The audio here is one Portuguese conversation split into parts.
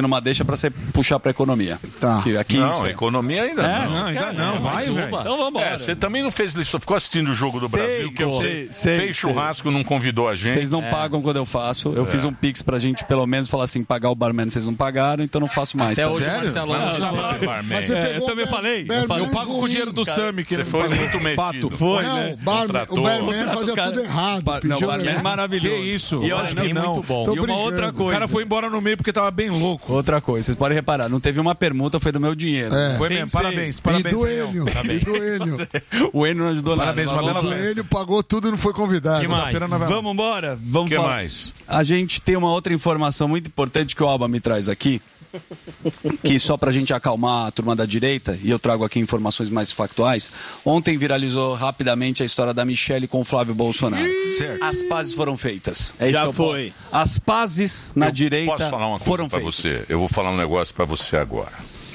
numa deixa pra você puxar pra economia. Tá. Aqui, não, economia ainda não. Ainda não, vai, velho. Então vambora. Você também não fez isso, ficou assistindo o Jogo do Brasil, que eu fez churrasco, não convidou a gente. Vocês não pagam quando eu faço. Eu fiz um pix pra gente, pelo menos, falar assim, pagar o barman, vocês não pagaram, então não faço mais. Até tá hoje, sério? Marcelo, Mas você Eu pegou também falei. Eu pago com o dinheiro do Sami, que Você ele foi pagou. muito metido. Pato. Foi, Não, né? o barman fazia tudo errado. Não, o barman é maravilhoso. Que isso? E eu acho que não. muito bom. Tô E uma brincando. outra O coisa. cara foi embora no meio porque tava bem louco. Outra coisa, vocês podem reparar, não teve uma permuta, foi do meu dinheiro. Foi mesmo, parabéns. E Parabéns, do senhor. Enio. E do Enio. O Enio não ajudou Parabéns, nada. uma bela O festa. Enio pagou tudo e não foi convidado. Que mais? Vamos embora? Vamos Que falar. mais? A gente tem uma outra informação muito importante que o Alba me traz aqui, que só pra gente acalmar a turma da direita, e eu trago aqui informações mais factuais. Ontem viralizou rapidamente a história da Michelle com o Flávio Bolsonaro. Certo. As pazes foram feitas. É isso Já que eu foi. As pazes na direita Posso falar uma foram coisa pra feitas. você? Eu vou falar um negócio pra você agora.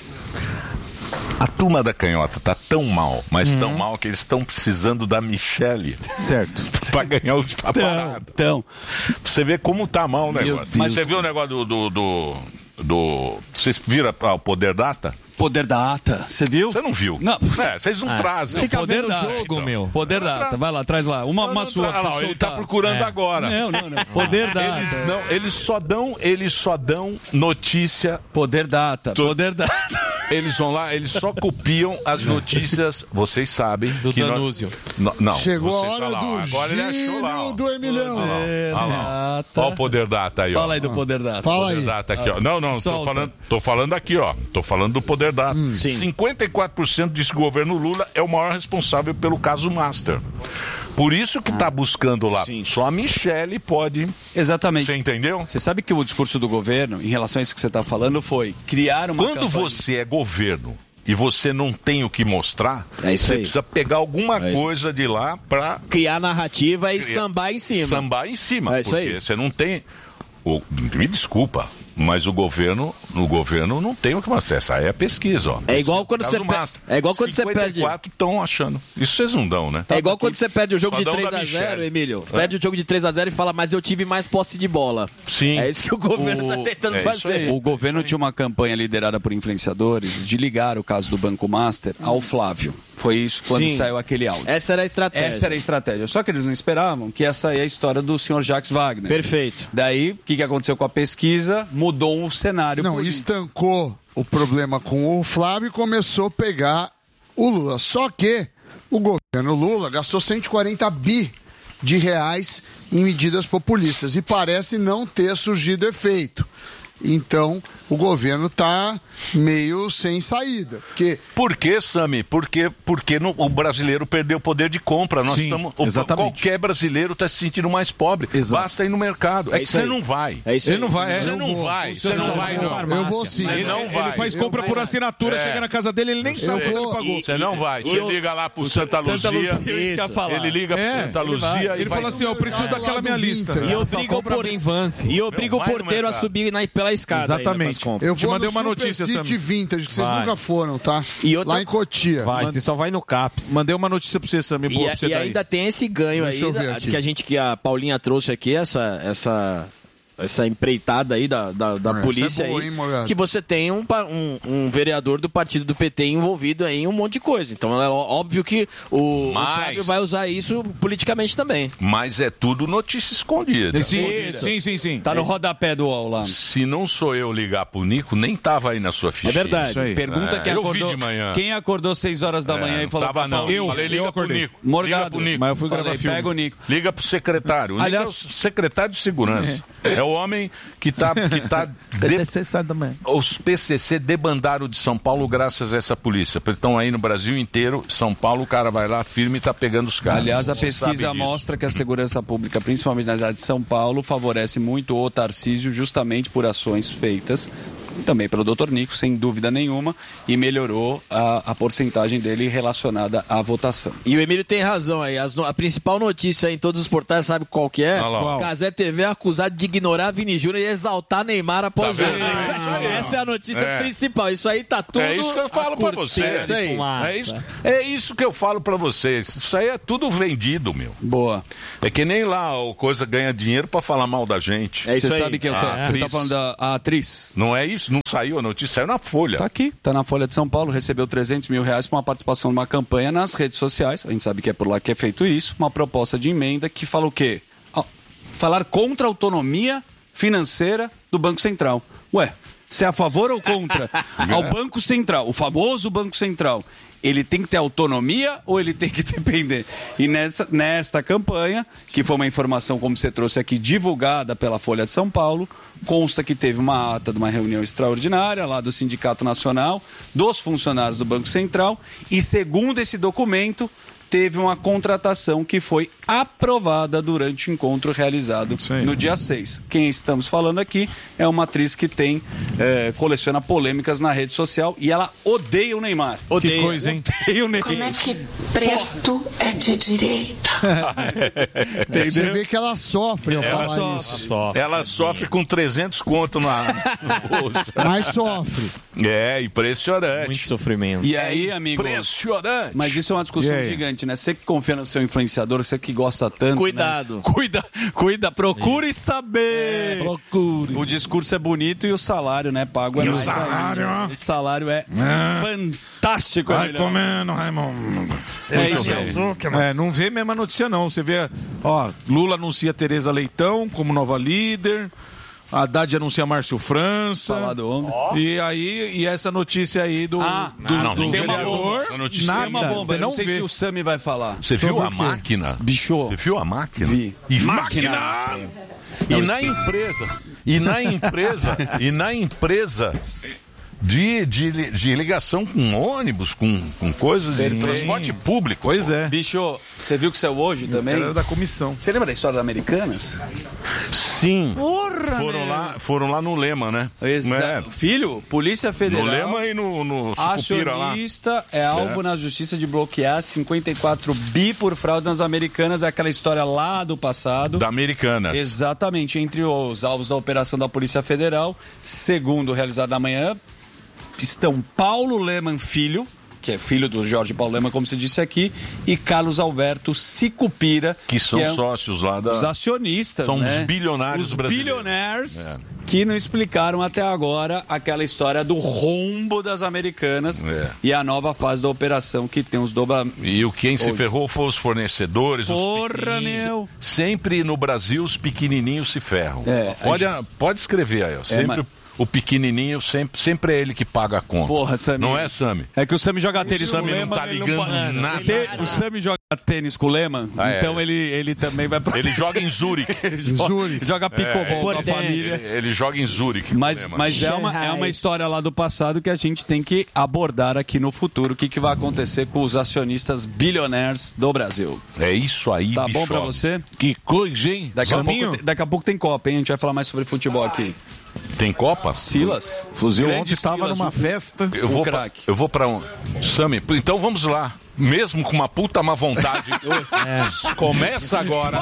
A turma da canhota tá tão mal, mas tão mal que eles estão precisando da Michelle Certo. pra ganhar os paparados. Então, Você vê como tá mal o negócio. Deus. Mas você viu o negócio do vocês viram o Poder Data? poder da ata, você viu? Você não viu? Não. Vocês não trazem. Fica Poder vendo o da jogo, então. meu. Poder da ata, vai lá, traz lá. Uma sua. Olha lá, ele tá procurando agora. Não. Poder da ata. Não, eles só dão notícia. Poder da ata. Poder da ata. Eles vão lá, eles só copiam as notícias. Vocês sabem Do que Danúzio. Não. Chegou a vocês hora falam, do agora ele achou lá. gênio Ó. do Emilhão. Olha lá. Olha o poder data aí, ó. Fala aí do poder da ata. Fala Poder aí. data aqui, ó. Não, Solta. tô falando aqui, ó. Tô falando do poder data. Sim. 54% diz que o governo Lula é o maior responsável pelo caso Master. Por isso que tá buscando lá. Sim. Só a Michelle pode. Exatamente. Você entendeu? Você sabe que o discurso do governo, em relação a isso que você está falando, foi criar uma Quando campanha. você é governo e você não tem o que mostrar, É isso você aí. precisa pegar alguma É isso. coisa de lá pra Criar narrativa e sambar em cima. sambar em cima. É isso porque aí. você não tem. Me desculpa, mas o governo não tem o que mostrar. Essa aí é a pesquisa, ó. É igual quando Caso você Master. é igual quando você perde. 54 estão achando. Isso vocês não dão, né? É igual quando você perde o jogo Só de dão da 3x0, Michelle. Emílio. Perde o jogo de 3x0 e fala, mas eu tive mais posse de bola. Sim. É isso que o governo tá tentando é isso fazer. aí. O governo tinha uma campanha liderada por influenciadores de ligar o caso do Banco Master ao Flávio. Foi isso quando Sim. saiu aquele áudio. Essa era a estratégia. Essa era a estratégia. Só que eles não esperavam que essa aí é a história do senhor Jacques Wagner. Perfeito. Daí, o que aconteceu com a pesquisa? Mudou o cenário. Não, político. estancou o problema com o Flávio e começou a pegar o Lula. Só que o governo Lula gastou 140 bi de reais em medidas populistas e parece não ter surgido efeito. Então, o governo está meio sem saída. Por que, Sami? Porque o brasileiro perdeu o poder de compra. Nós Sim, estamos. exatamente. Qualquer brasileiro está se sentindo mais pobre. Exato. Basta ir no mercado. É que isso você aí. não vai. É isso Ele aí. não vai, Você Eu não vou. vai. Você Você não não vai, não. Eu vou sim. Ele não vai. Ele faz compra por assinatura, chega na casa dele, ele nem sabe quanto ele pagou. Você não vai. Você liga lá pro Santa Luzia. isso que eu ia falar. Ele liga pro Santa Luzia Ele fala assim, ó, eu preciso daquela minha lista. E obriga o vai no porteiro a mercado. subir pela escada. Exatamente. Eu Te vou mandei no uma Super notícia, City Sami. Vintage, que vocês Vai. nunca foram, tá? E outra- Lá em Cotia. Vai, você só vai no CAPS. Mandei uma notícia pra você, Sami, boa pra você E daí. ainda tem esse ganho Deixa aí eu ver aqui. que a Paulinha trouxe aqui, essa empreitada aí da polícia é boa, aí, hein, Morgado? que você tem um vereador do partido do PT envolvido aí em um monte de coisa. Então é óbvio que o Flávio vai usar isso politicamente também. Mas é tudo notícia escondida. Sim. Tá no rodapé do UOL lá. Se não sou eu ligar pro Nico, nem tava aí na sua ficha. É verdade. Isso aí. Pergunta quem eu acordou. vi de manhã. Quem acordou 6 horas da manhã e falou tava pra não. Paulinho? Falei, liga pro acordei. Nico. Morgado. Liga pro Nico. Mas eu fui Falei, gravar filme. pega o Nico. Liga pro secretário. O Nico Aliás- é o secretário de segurança. É o homem que tá Os PCC debandaram de São Paulo graças a essa polícia. Estão aí no Brasil inteiro. São Paulo, o cara vai lá firme e tá pegando os caras. Aliás, a Você sabe pesquisa disso. mostra que a segurança pública, principalmente na cidade de São Paulo, favorece muito o Tarcísio justamente por ações feitas também pelo Dr. Nico, sem dúvida nenhuma, e melhorou a porcentagem dele relacionada à votação. E o Emílio tem razão aí. A principal notícia em todos os portais, sabe qual que é? Olha lá. Qual? Cazé TV é acusado de ignorar Vini Júnior e exaltar Neymar após Tá o jogo. vendo? Essa é a notícia É. principal. Isso aí tá tudo. É isso que eu falo pra você. É isso aí. É isso que eu falo pra vocês. Isso aí é tudo vendido, meu. Boa. É que nem lá o coisa ganha dinheiro pra falar mal da gente. É isso Você aí. sabe que você tá falando da a atriz? Não é isso? não saiu a notícia, saiu na Folha. Tá aqui, tá na Folha de São Paulo, recebeu R$300 mil para uma participação numa campanha nas redes sociais, a gente sabe que é por lá que é feito isso, uma proposta de emenda que fala o quê? Falar contra a autonomia financeira do Banco Central. Ué, se é a favor ou contra ao Banco Central, o famoso Banco Central, ele tem que ter autonomia ou ele tem que depender? E nesta campanha, que foi uma informação, como você trouxe aqui, divulgada pela Folha de São Paulo, consta que teve uma ata de uma reunião extraordinária lá do Sindicato Nacional, dos funcionários do Banco Central, e segundo esse documento, teve uma contratação que foi aprovada durante o encontro realizado no dia 6. Quem estamos falando aqui é uma atriz que coleciona polêmicas na rede social e ela odeia o Neymar. Que coisa, hein? Odeia o Neymar. Como é que preto é de direita? Você vê que ela sofre ao falar isso. Ela sofre com 300 conto no bolso. Mas sofre. É, impressionante. Muito sofrimento. E aí, amigo? Impressionante. Mas isso é uma discussão gigante, né? Você que confia no seu influenciador, você que gosta tanto. Cuidado. Né? Cuida, procure saber. Procure. O discurso é bonito e o salário, né? Pago é E o mais salário, ainda. ó. O salário é fantástico. Vai comendo, Raimundo. É isso. Não vê a mesma notícia, não. Você vê, Lula anuncia Tereza Leitão como nova líder. Haddad anuncia Márcio França. Falado ontem. E essa notícia aí do tem uma bomba. Nada, Tem uma bomba. você Não sei se o Sami vai falar. Você viu a máquina? Bicho. Você viu a máquina? Vi. E máquina! E na empresa de ligação com ônibus, com coisas de transporte público. Pois é. Bicho, você viu que saiu hoje também? Era da comissão. Você lembra da história das Americanas? Sim. Porra, foram lá no Lema, né? Exato. Filho, Polícia Federal. No Lema e no Sucupira lá. Acionista é alvo na justiça de bloquear 54 bi por fraude nas Americanas. É aquela história lá do passado. Da Americanas. Exatamente. Entre os alvos da operação da Polícia Federal, segundo realizado amanhã, estão Paulo Leman Filho, que é filho do Jorge Paulo Leman, como se disse aqui, e Carlos Alberto Sicupira, que são sócios lá os acionistas, são né? os bilionários brasileiros. Os bilionários que não explicaram até agora aquela história do rombo das Americanas e a nova fase da operação que tem os E quem se ferrou foram os fornecedores, os pequenininhos. Sempre no Brasil os pequenininhos se ferram. Pode escrever aí, ó. Sempre o pequenininho, sempre é ele que paga a conta. Porra, Sami. Não é, Sami? É que o Sami joga tênis com o Leman. Não tá ligando nada. O Sami joga tênis com o Leman, então ele também vai proteger. Ele joga em Zurique. Joga pickleball com a família. Ele joga em Zurique. Mas é uma história lá do passado que a gente tem que abordar aqui no futuro. O que vai acontecer com os acionistas bilionários do Brasil. É isso aí, Tá bom pra você? Que coisa, hein? Daqui a pouco tem Copa, hein? A gente vai falar mais sobre futebol aqui. Tem Copa? Silas. Fuzil ontem estava numa festa. Eu vou pra um. Sami, então vamos lá. Mesmo com uma puta má vontade. Começa agora.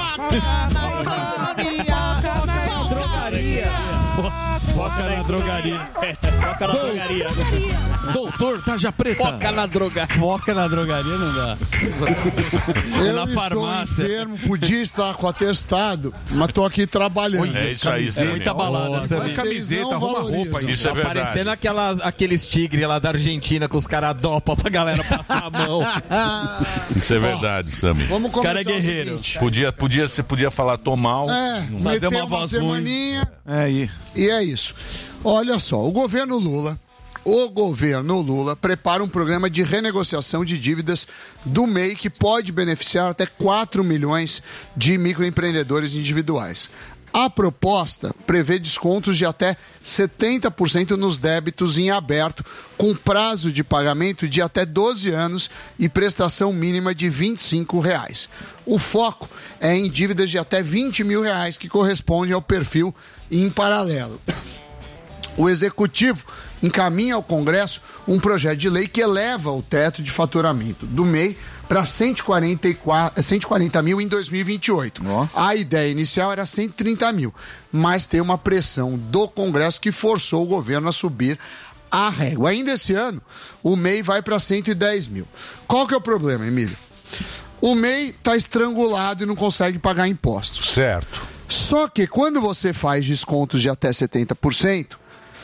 Foca na drogaria. Foca na drogaria. Doutor, tarja preta. Foca na drogaria. Foca na drogaria não dá. Eu na farmácia. Estou enfermo, podia estar com atestado, mas tô aqui trabalhando. É isso aí, Zé. Muita balada. Camiseta, arruma roupa. Isso é verdade. Parecendo aqueles tigres lá da Argentina que os caras dopam pra galera passar a mão. Isso é verdade, Sami. Vamos começar. Cara é guerreiro. Você podia falar tô mal. Fazer meter uma voz semaninha. Aí. E é isso. Olha só, o governo Lula prepara um programa de renegociação de dívidas do MEI que pode beneficiar até 4 milhões de microempreendedores individuais. A proposta prevê descontos de até 70% nos débitos em aberto, com prazo de pagamento de até 12 anos e prestação mínima de R$ 25. O foco é em dívidas de até R$ 20 mil, que correspondem ao perfil em paralelo. O Executivo encaminha ao Congresso um projeto de lei que eleva o teto de faturamento do MEI para 140 mil em 2028. A ideia inicial era 130 mil, mas tem uma pressão do Congresso que forçou o governo a subir a régua. Ainda esse ano, o MEI vai para 110 mil. Qual que é o problema, Emílio? O MEI está estrangulado e não consegue pagar impostos. Certo. Só que quando você faz descontos de até 70%,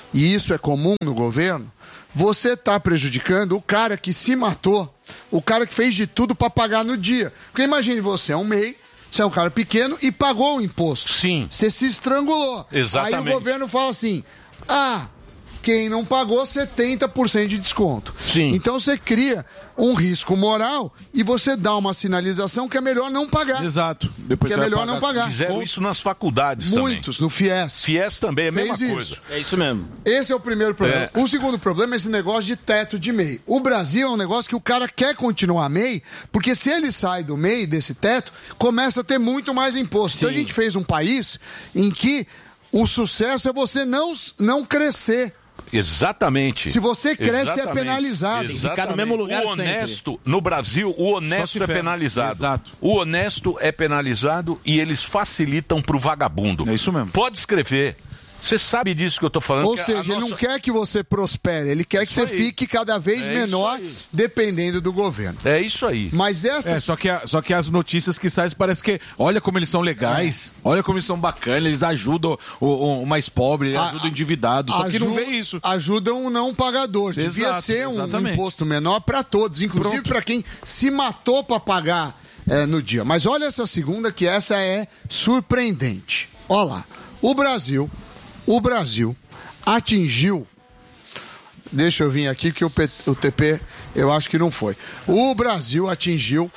e isso é comum no governo, você está prejudicando o cara que se matou, o cara que fez de tudo para pagar no dia. Porque imagine você, é um MEI, você é um cara pequeno e pagou o imposto. Sim. Você se estrangulou. Exatamente. Aí o governo fala assim, quem não pagou 70% de desconto. Sim. Então você cria um risco moral e você dá uma sinalização que é melhor não pagar. Exato. Depois que é melhor não pagar. Fizeram isso nas faculdades Muitos, também. No FIES. FIES também é a mesma Fez coisa. isso. É isso mesmo. Esse é o primeiro problema. O segundo problema é esse negócio de teto de MEI. O Brasil é um negócio que o cara quer continuar MEI, porque se ele sai do MEI, desse teto, começa a ter muito mais imposto. Então a gente fez um país em que o sucesso é você não crescer. Exatamente. Se você cresce, é penalizado. Exatamente. Ficar no mesmo lugar o honesto, sempre. no Brasil, o honesto é penalizado. Exato. O honesto é penalizado e eles facilitam pro vagabundo. É isso mesmo. Pode escrever. Você sabe disso que eu tô falando. Ou seja, ele não quer que você prospere, ele quer que você fique cada vez menor, dependendo do governo. É isso aí. Mas essa... Só que as notícias que saem parece que, olha como eles são legais, olha como eles são bacanas, eles ajudam o mais pobre, eles ajudam o endividado, só que não vê isso. Ajudam o não pagador. Devia ser um imposto menor para todos, inclusive para quem se matou para pagar no dia. Mas olha essa segunda, que essa é surpreendente. Olha lá, o Brasil atingiu, deixa eu vir aqui que o TP eu acho que não foi. O Brasil atingiu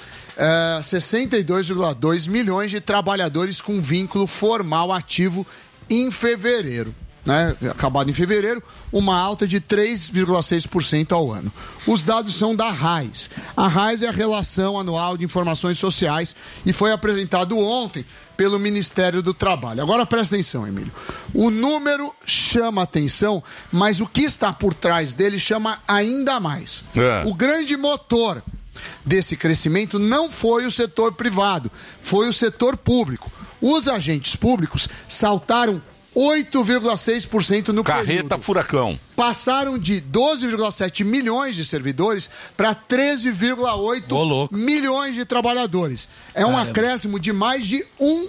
62,2 milhões de trabalhadores com vínculo formal ativo em fevereiro. Né? Acabado em fevereiro, uma alta de 3,6% ao ano. Os dados são da RAIS. A RAIS é a Relação Anual de Informações Sociais e foi apresentado ontem pelo Ministério do Trabalho. Agora presta atenção, Emílio. O número chama atenção, mas o que está por trás dele chama ainda mais. O grande motor desse crescimento não foi o setor privado, foi o setor público. Os agentes públicos saltaram 8,6% no Carreta período. furacão. Passaram de 12,7 milhões de servidores para 13,8 milhões de trabalhadores. É um acréscimo de mais de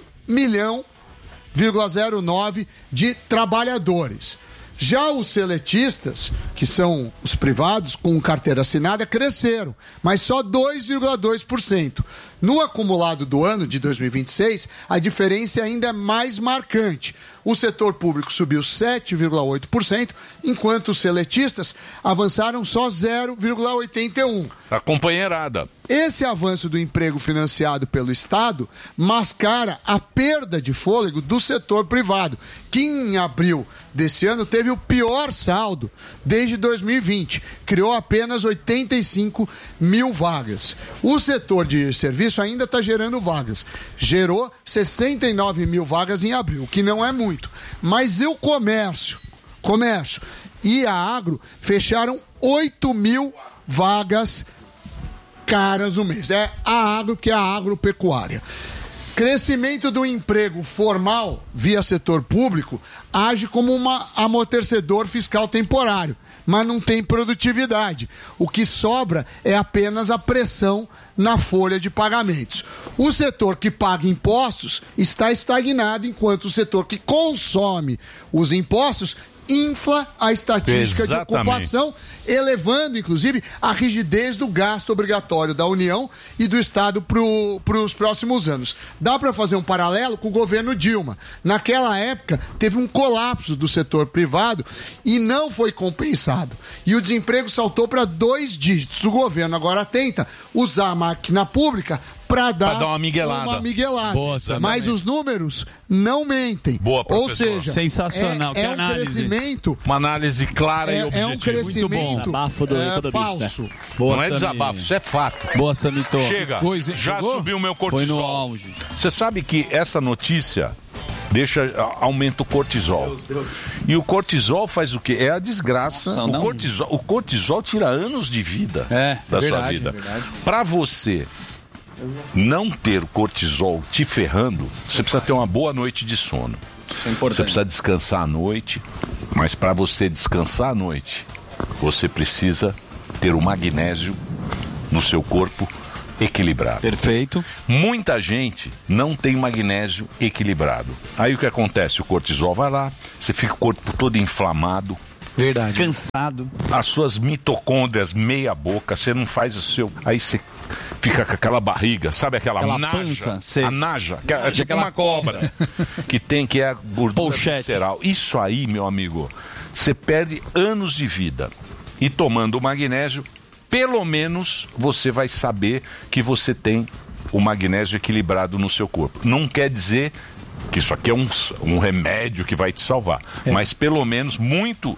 1,09 de trabalhadores. Já os seletistas, que são os privados com carteira assinada, cresceram, mas só 2,2%. No acumulado do ano de 2026, a diferença ainda é mais marcante. O setor público subiu 7,8%, enquanto os seletistas avançaram só 0,81%. A companheirada. Esse avanço do emprego financiado pelo Estado mascara a perda de fôlego do setor privado, que em abril desse ano teve o pior saldo desde 2020. Criou apenas 85 mil vagas. O setor de serviço ainda está gerando vagas. Gerou 69 mil vagas em abril, o que não é muito. Mas o comércio e a agro fecharam 8 mil vagas caras no mês. É a agro, que é a agropecuária. Crescimento do emprego formal via setor público age como um amortecedor fiscal temporário, mas não tem produtividade. O que sobra é apenas a pressão na folha de pagamentos. O setor que paga impostos está estagnado, enquanto o setor que consome os impostos infla a estatística de ocupação, elevando, inclusive, a rigidez do gasto obrigatório da União e do Estado para os próximos anos. Dá para fazer um paralelo com o governo Dilma. Naquela época, teve um colapso do setor privado e não foi compensado. E o desemprego saltou para 2 dígitos. O governo agora tenta usar a máquina pública para dar uma miguelada. Boa, mas os números não mentem. Boa, ou seja, sensacional. É um crescimento. Uma análise clara e objetiva. É um crescimento desabafo do falso. Boa, não é desabafo, isso é fato. Boa, Samito. Chega, já subiu o meu cortisol. Foi no auge. Você sabe que essa notícia aumenta o cortisol. E o cortisol faz o quê? É a desgraça. O cortisol tira anos de vida da sua vida. Para você não ter cortisol te ferrando, você precisa ter uma boa noite de sono. Isso é importante. Você precisa descansar à noite, mas para você descansar à noite, você precisa ter o magnésio no seu corpo equilibrado. Perfeito. Muita gente não tem magnésio equilibrado. Aí o que acontece? O cortisol vai lá, você fica o corpo todo inflamado, Verdade. Cansado. As suas mitocôndrias meia boca, você não faz o seu... Aí você fica com aquela barriga, sabe aquela naja? Pança, a naja, que é tipo uma cobra. que é a gordura visceral. Isso aí, meu amigo, você perde anos de vida. E tomando o magnésio, pelo menos você vai saber que você tem o magnésio equilibrado no seu corpo. Não quer dizer que isso aqui é um remédio que vai te salvar. Mas pelo menos muito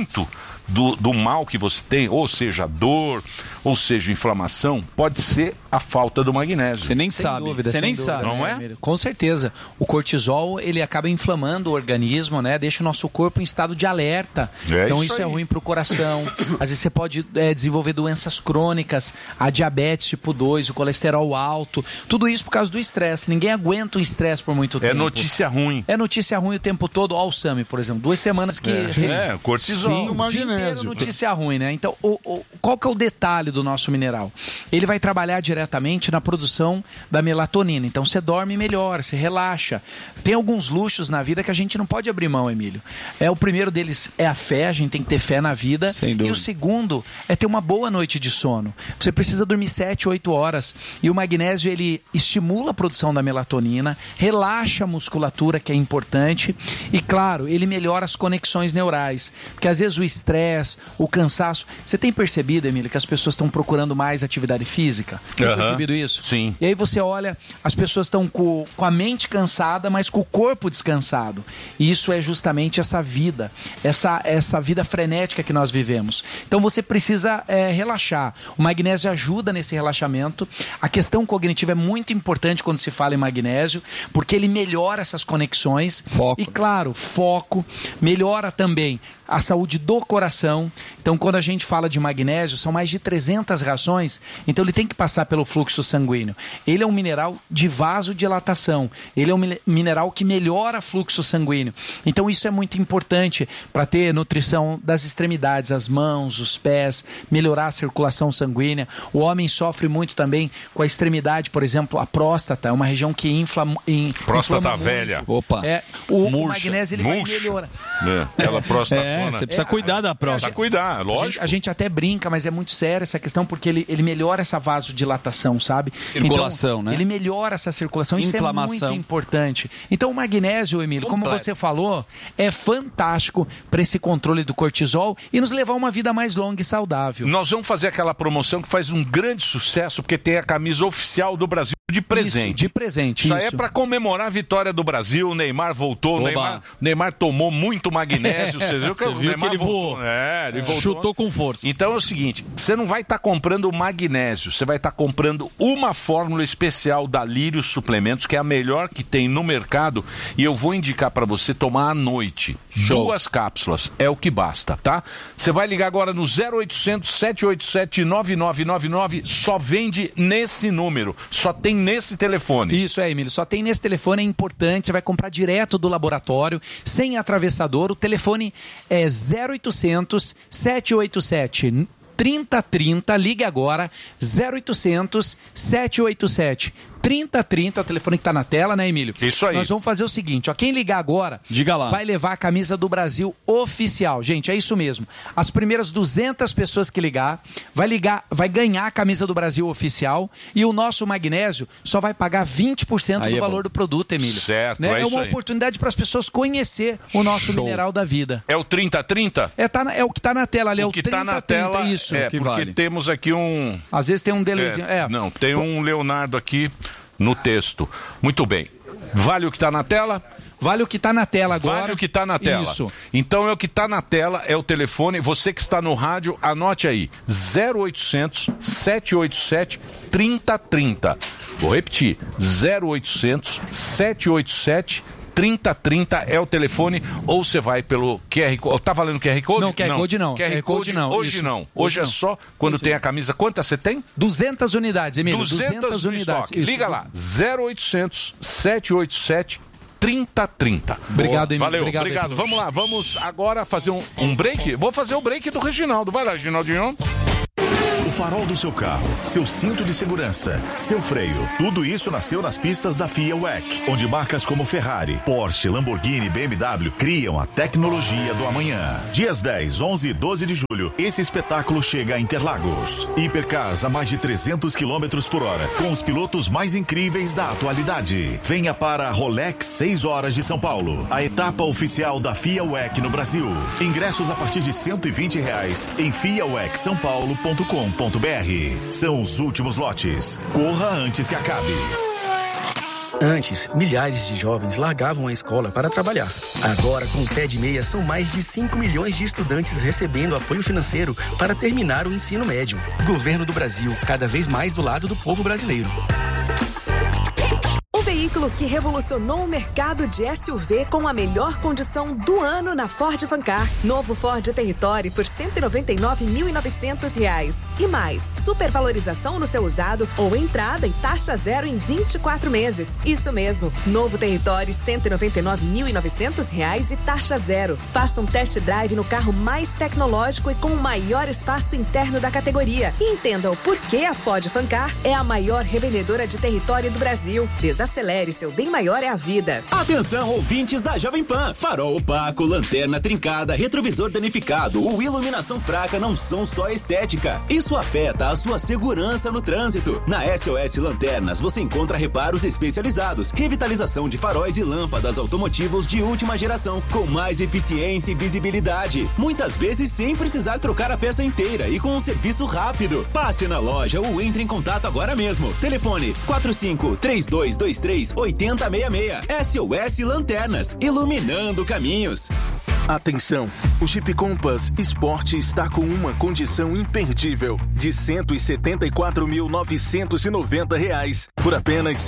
do mal que você tem, ou seja, dor, ou seja, inflamação, pode ser a falta do magnésio. Você nem sabe. Você nem sabe. Não é? Com certeza. O cortisol, ele acaba inflamando o organismo, né? Deixa o nosso corpo em estado de alerta. Então isso é ruim pro coração. Às vezes você pode desenvolver doenças crônicas, a diabetes tipo 2, o colesterol alto. Tudo isso por causa do estresse. Ninguém aguenta o estresse por muito tempo. É notícia ruim. É notícia ruim o tempo todo. Ó o Sami, por exemplo. 2 semanas que... cortisol. Sim, o dia inteiro notícia ruim, né? Então, qual que é o detalhe do nosso mineral? Ele vai trabalhar diretamente na produção da melatonina. Então, você dorme melhor, você relaxa. Tem alguns luxos na vida que a gente não pode abrir mão, Emílio. O primeiro deles é a fé, a gente tem que ter fé na vida. Sem dúvida. E o segundo é ter uma boa noite de sono. Você precisa dormir 7, 8 horas. E o magnésio, ele estimula a produção da melatonina, relaxa a musculatura, que é importante. E, claro, ele melhora as conexões neurais. Porque, às vezes, o estresse, o cansaço... Você tem percebido, Emílio, que as pessoas estão procurando mais atividade física? Tem percebido isso? Sim. E aí você olha, as pessoas estão com a mente cansada, mas com o corpo descansado. E isso é justamente essa vida, essa vida frenética que nós vivemos. Então você precisa relaxar. O magnésio ajuda nesse relaxamento. A questão cognitiva é muito importante quando se fala em magnésio, porque ele melhora essas conexões. Foco. E claro, foco. Melhora também a saúde do coração. Então, quando a gente fala de magnésio, são mais de 300 rações, então ele tem que passar pelo fluxo sanguíneo. Ele é um mineral de vasodilatação, ele é um mineral que melhora o fluxo sanguíneo. Então, isso é muito importante para ter nutrição das extremidades, as mãos, os pés, melhorar a circulação sanguínea. O homem sofre muito também com a extremidade, por exemplo, a próstata, é uma região que inflama Próstata muito. velha. Opa. O magnésio ele vai melhorar. Aquela próstata. Você precisa cuidar da próstata. Precisa cuidar, lógico. A gente até brinca, mas é muito séria essa questão, porque ele melhora essa vasodilatação, sabe? Circulação, então, né? Ele melhora essa circulação, Inflamação. Isso é muito importante. Então o magnésio, Emílio, como você falou, é fantástico para esse controle do cortisol e nos levar a uma vida mais longa e saudável. Nós vamos fazer aquela promoção que faz um grande sucesso, porque tem a camisa oficial do Brasil de presente. Isso, de presente, Isso aí é para comemorar a vitória do Brasil. O Neymar voltou, Neymar tomou muito magnésio. Você viu que o Neymar voou. Ele voltou. Chutou com força. Então é o seguinte, você não vai estar comprando magnésio, você vai estar comprando uma fórmula especial da Lírio Suplementos, que é a melhor que tem no mercado, e eu vou indicar para você tomar à noite. Show. 2 cápsulas, é o que basta, tá? Você vai ligar agora no 0800 787 9999, só vende nesse número, só tem nesse telefone. Isso Emílio, só tem nesse telefone, é importante, você vai comprar direto do laboratório, sem atravessador. O telefone é 0800 787 3030, ligue agora, 0800 787 3030, é o telefone que tá na tela, né, Emílio? Isso aí. Nós vamos fazer o seguinte, ó, quem ligar agora, diga lá, vai levar a camisa do Brasil oficial. Gente, é isso mesmo. As primeiras 200 pessoas que ligar, vai ganhar a camisa do Brasil oficial, e o nosso magnésio só vai pagar 20% do valor do produto, Emílio. Certo, né? é uma aí. Oportunidade para as pessoas conhecer o nosso mineral da vida. É o 3030? É o que tá na tela ali, é o que 30, tá na tela, isso. porque vale. temos aqui um... Às vezes tem um delezinho. Não, tem um Leonardo aqui no texto. Muito bem. Vale o que está na tela? Vale o que está na tela agora. Vale o que está na tela. Isso. Então é o que está na tela, é o telefone. Você que está no rádio, anote aí. 0800 787 3030. Vou repetir. 0800 787 3030 é o telefone, ou você vai pelo QR Code. Tá valendo QR Code? Não, QR Code não. QR Code não. Hoje isso. não. Hoje é só quando tem a camisa. Quantas você tem? 200 unidades, Emílio. 200 unidades. Liga lá. 0800 787 3030. Obrigado, Emílio. Valeu, obrigado. Vamos lá, vamos agora fazer um break. Vou fazer o break do Reginaldo. Vai lá, Reginaldinho. o farol do seu carro, seu cinto de segurança, seu freio. Tudo isso nasceu nas pistas da FIA WEC, onde marcas como Ferrari, Porsche, Lamborghini e BMW criam a tecnologia do amanhã. Dias 10, 11 e 12 de julho, esse espetáculo chega a Interlagos. Hipercars a mais de 300 km por hora, com os pilotos mais incríveis da atualidade. Venha para a Rolex 6 horas de São Paulo, a etapa oficial da FIA WEC no Brasil. Ingressos a partir de R$120 em fiawec.saopaulo.com.br. São os últimos lotes. Corra antes que acabe. Antes, milhares de jovens largavam a escola para trabalhar. Agora, com o Pé de Meia, são mais de 5 milhões de estudantes recebendo apoio financeiro para terminar o ensino médio. Governo do Brasil, cada vez mais do lado do povo brasileiro. O veículo que revolucionou o mercado de SUV com a melhor condição do ano na Ford Fancar. Novo Ford Territory por R$199.900. E mais, supervalorização no seu usado ou entrada e taxa zero em 24 meses. Isso mesmo, novo Territory R$199.900 e taxa zero. Faça um test drive no carro mais tecnológico e com o maior espaço interno da categoria. E entenda o porquê a Ford Fancar é a maior revendedora de Territory do Brasil. Desacelere, seu bem maior é a vida. Atenção, ouvintes da Jovem Pan. Farol opaco, lanterna trincada, retrovisor danificado ou iluminação fraca não são só estética. Isso afeta a sua segurança no trânsito. Na SOS Lanternas você encontra reparos especializados, revitalização de faróis e lâmpadas automotivos de última geração, com mais eficiência e visibilidade. Muitas vezes sem precisar trocar a peça inteira e com um serviço rápido. Passe na loja ou entre em contato agora mesmo. Telefone 45-3223-8066. SOS Lanternas, iluminando caminhos. Atenção, o Jeep Compass Sport está com uma condição imperdível de R$174.990 por apenas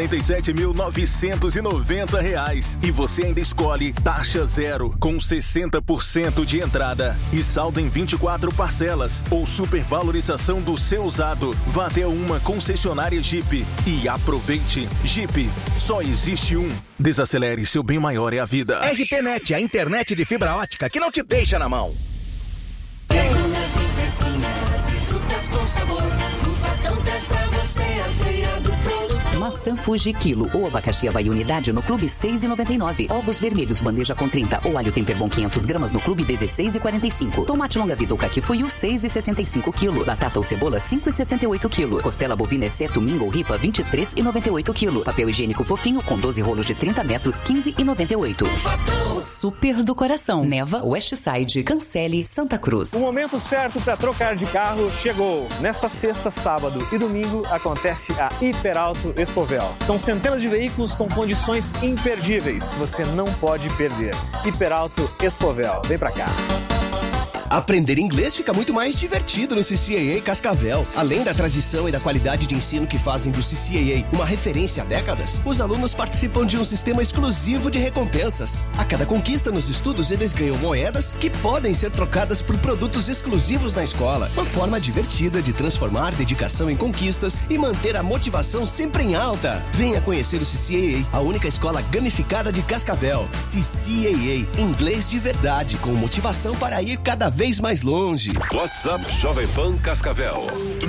R$147.990 e você ainda escolhe taxa zero com 60% de entrada e saldo em 24 parcelas ou supervalorização do seu usado. Vá até uma concessionária Jeep e aproveite. Jeep, só existe um. Desacelere, seu bem maior é a vida. RPNet, a internet de fibra ótica que não te deixa na mão. Legumes bem fresquinhas e frutas com sabor. O Fatão traz pra você a feira do produtor. Maçã Fuji quilo ou abacaxi Havai unidade no Clube 6,99. Ovos vermelhos bandeja com 30 ou alho Temperbon 500 gramas no Clube 16,45. Tomate longa vida ou caquifuiu 6,65 kg. Batata ou cebola 5,68 kg. Costela bovina exceto mingo ou ripa 23,98 kg. Papel higiênico fofinho com 12 rolos de 30 metros 15,98. O super do coração. Neva, Westside, Cancele, Santa Cruz. O momento certo para trocar de carro chegou. Nesta sexta, sábado e domingo acontece a Hiperauto Expovel. São centenas de veículos com condições imperdíveis. Você não pode perder. Hiperauto Expovel. Vem pra cá. Aprender inglês fica muito mais divertido no CCAA Cascavel. Além da tradição e da qualidade de ensino que fazem do CCAA uma referência há décadas, os alunos participam de um sistema exclusivo de recompensas. A cada conquista nos estudos, eles ganham moedas que podem ser trocadas por produtos exclusivos na escola. Uma forma divertida de transformar dedicação em conquistas e manter a motivação sempre em alta. Venha conhecer o CCAA, a única escola gamificada de Cascavel. CCAA, inglês de verdade, com motivação para ir cada vez mais longe. WhatsApp Jovem Pan Cascavel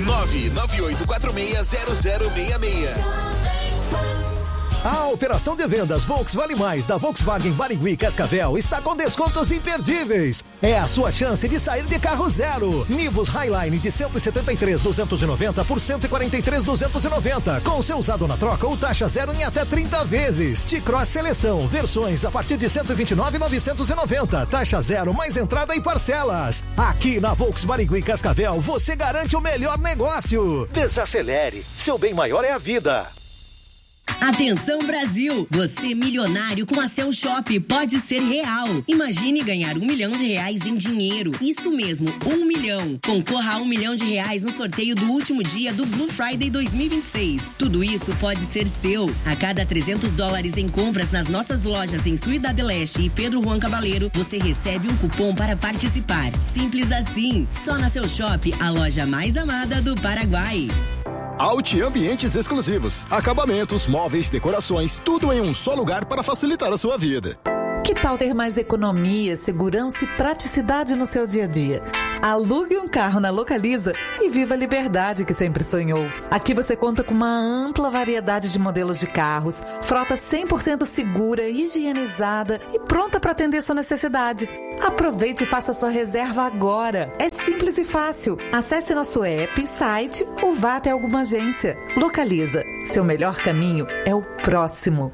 998460066. A operação de vendas Volks Vale Mais da Volkswagen Barigui Cascavel está com descontos imperdíveis. É a sua chance de sair de carro zero. Nivus Highline de 173.290 por 143.290, com seu usado na troca ou taxa zero em até 30 vezes. T-Cross Seleção, versões a partir de 129.990, taxa zero mais entrada e parcelas. Aqui na Volks Barigui Cascavel você garante o melhor negócio. Desacelere, seu bem maior é a vida. Atenção Brasil, você milionário com a Cell Shop pode ser real. Imagine ganhar R$1 milhão em dinheiro. Isso mesmo, 1 milhão. Concorra a R$1 milhão no sorteio do último dia do Blue Friday 2026. Tudo isso pode ser seu. A cada $300 em compras nas nossas lojas em Cidade Leste e Pedro Juan Cabaleiro, você recebe um cupom para participar. Simples assim. Só na Cell Shop, a loja mais amada do Paraguai. Alti Ambientes Exclusivos. Acabamentos, móveis, decorações, tudo em um só lugar para facilitar a sua vida. Que tal ter mais economia, segurança e praticidade no seu dia a dia? Alugue um carro na Localiza e viva a liberdade que sempre sonhou. Aqui você conta com uma ampla variedade de modelos de carros, frota 100% segura, higienizada e pronta para atender sua necessidade. Aproveite e faça sua reserva agora. É simples e fácil. Acesse nosso app, site ou vá até alguma agência. Localiza. Seu melhor caminho é o próximo.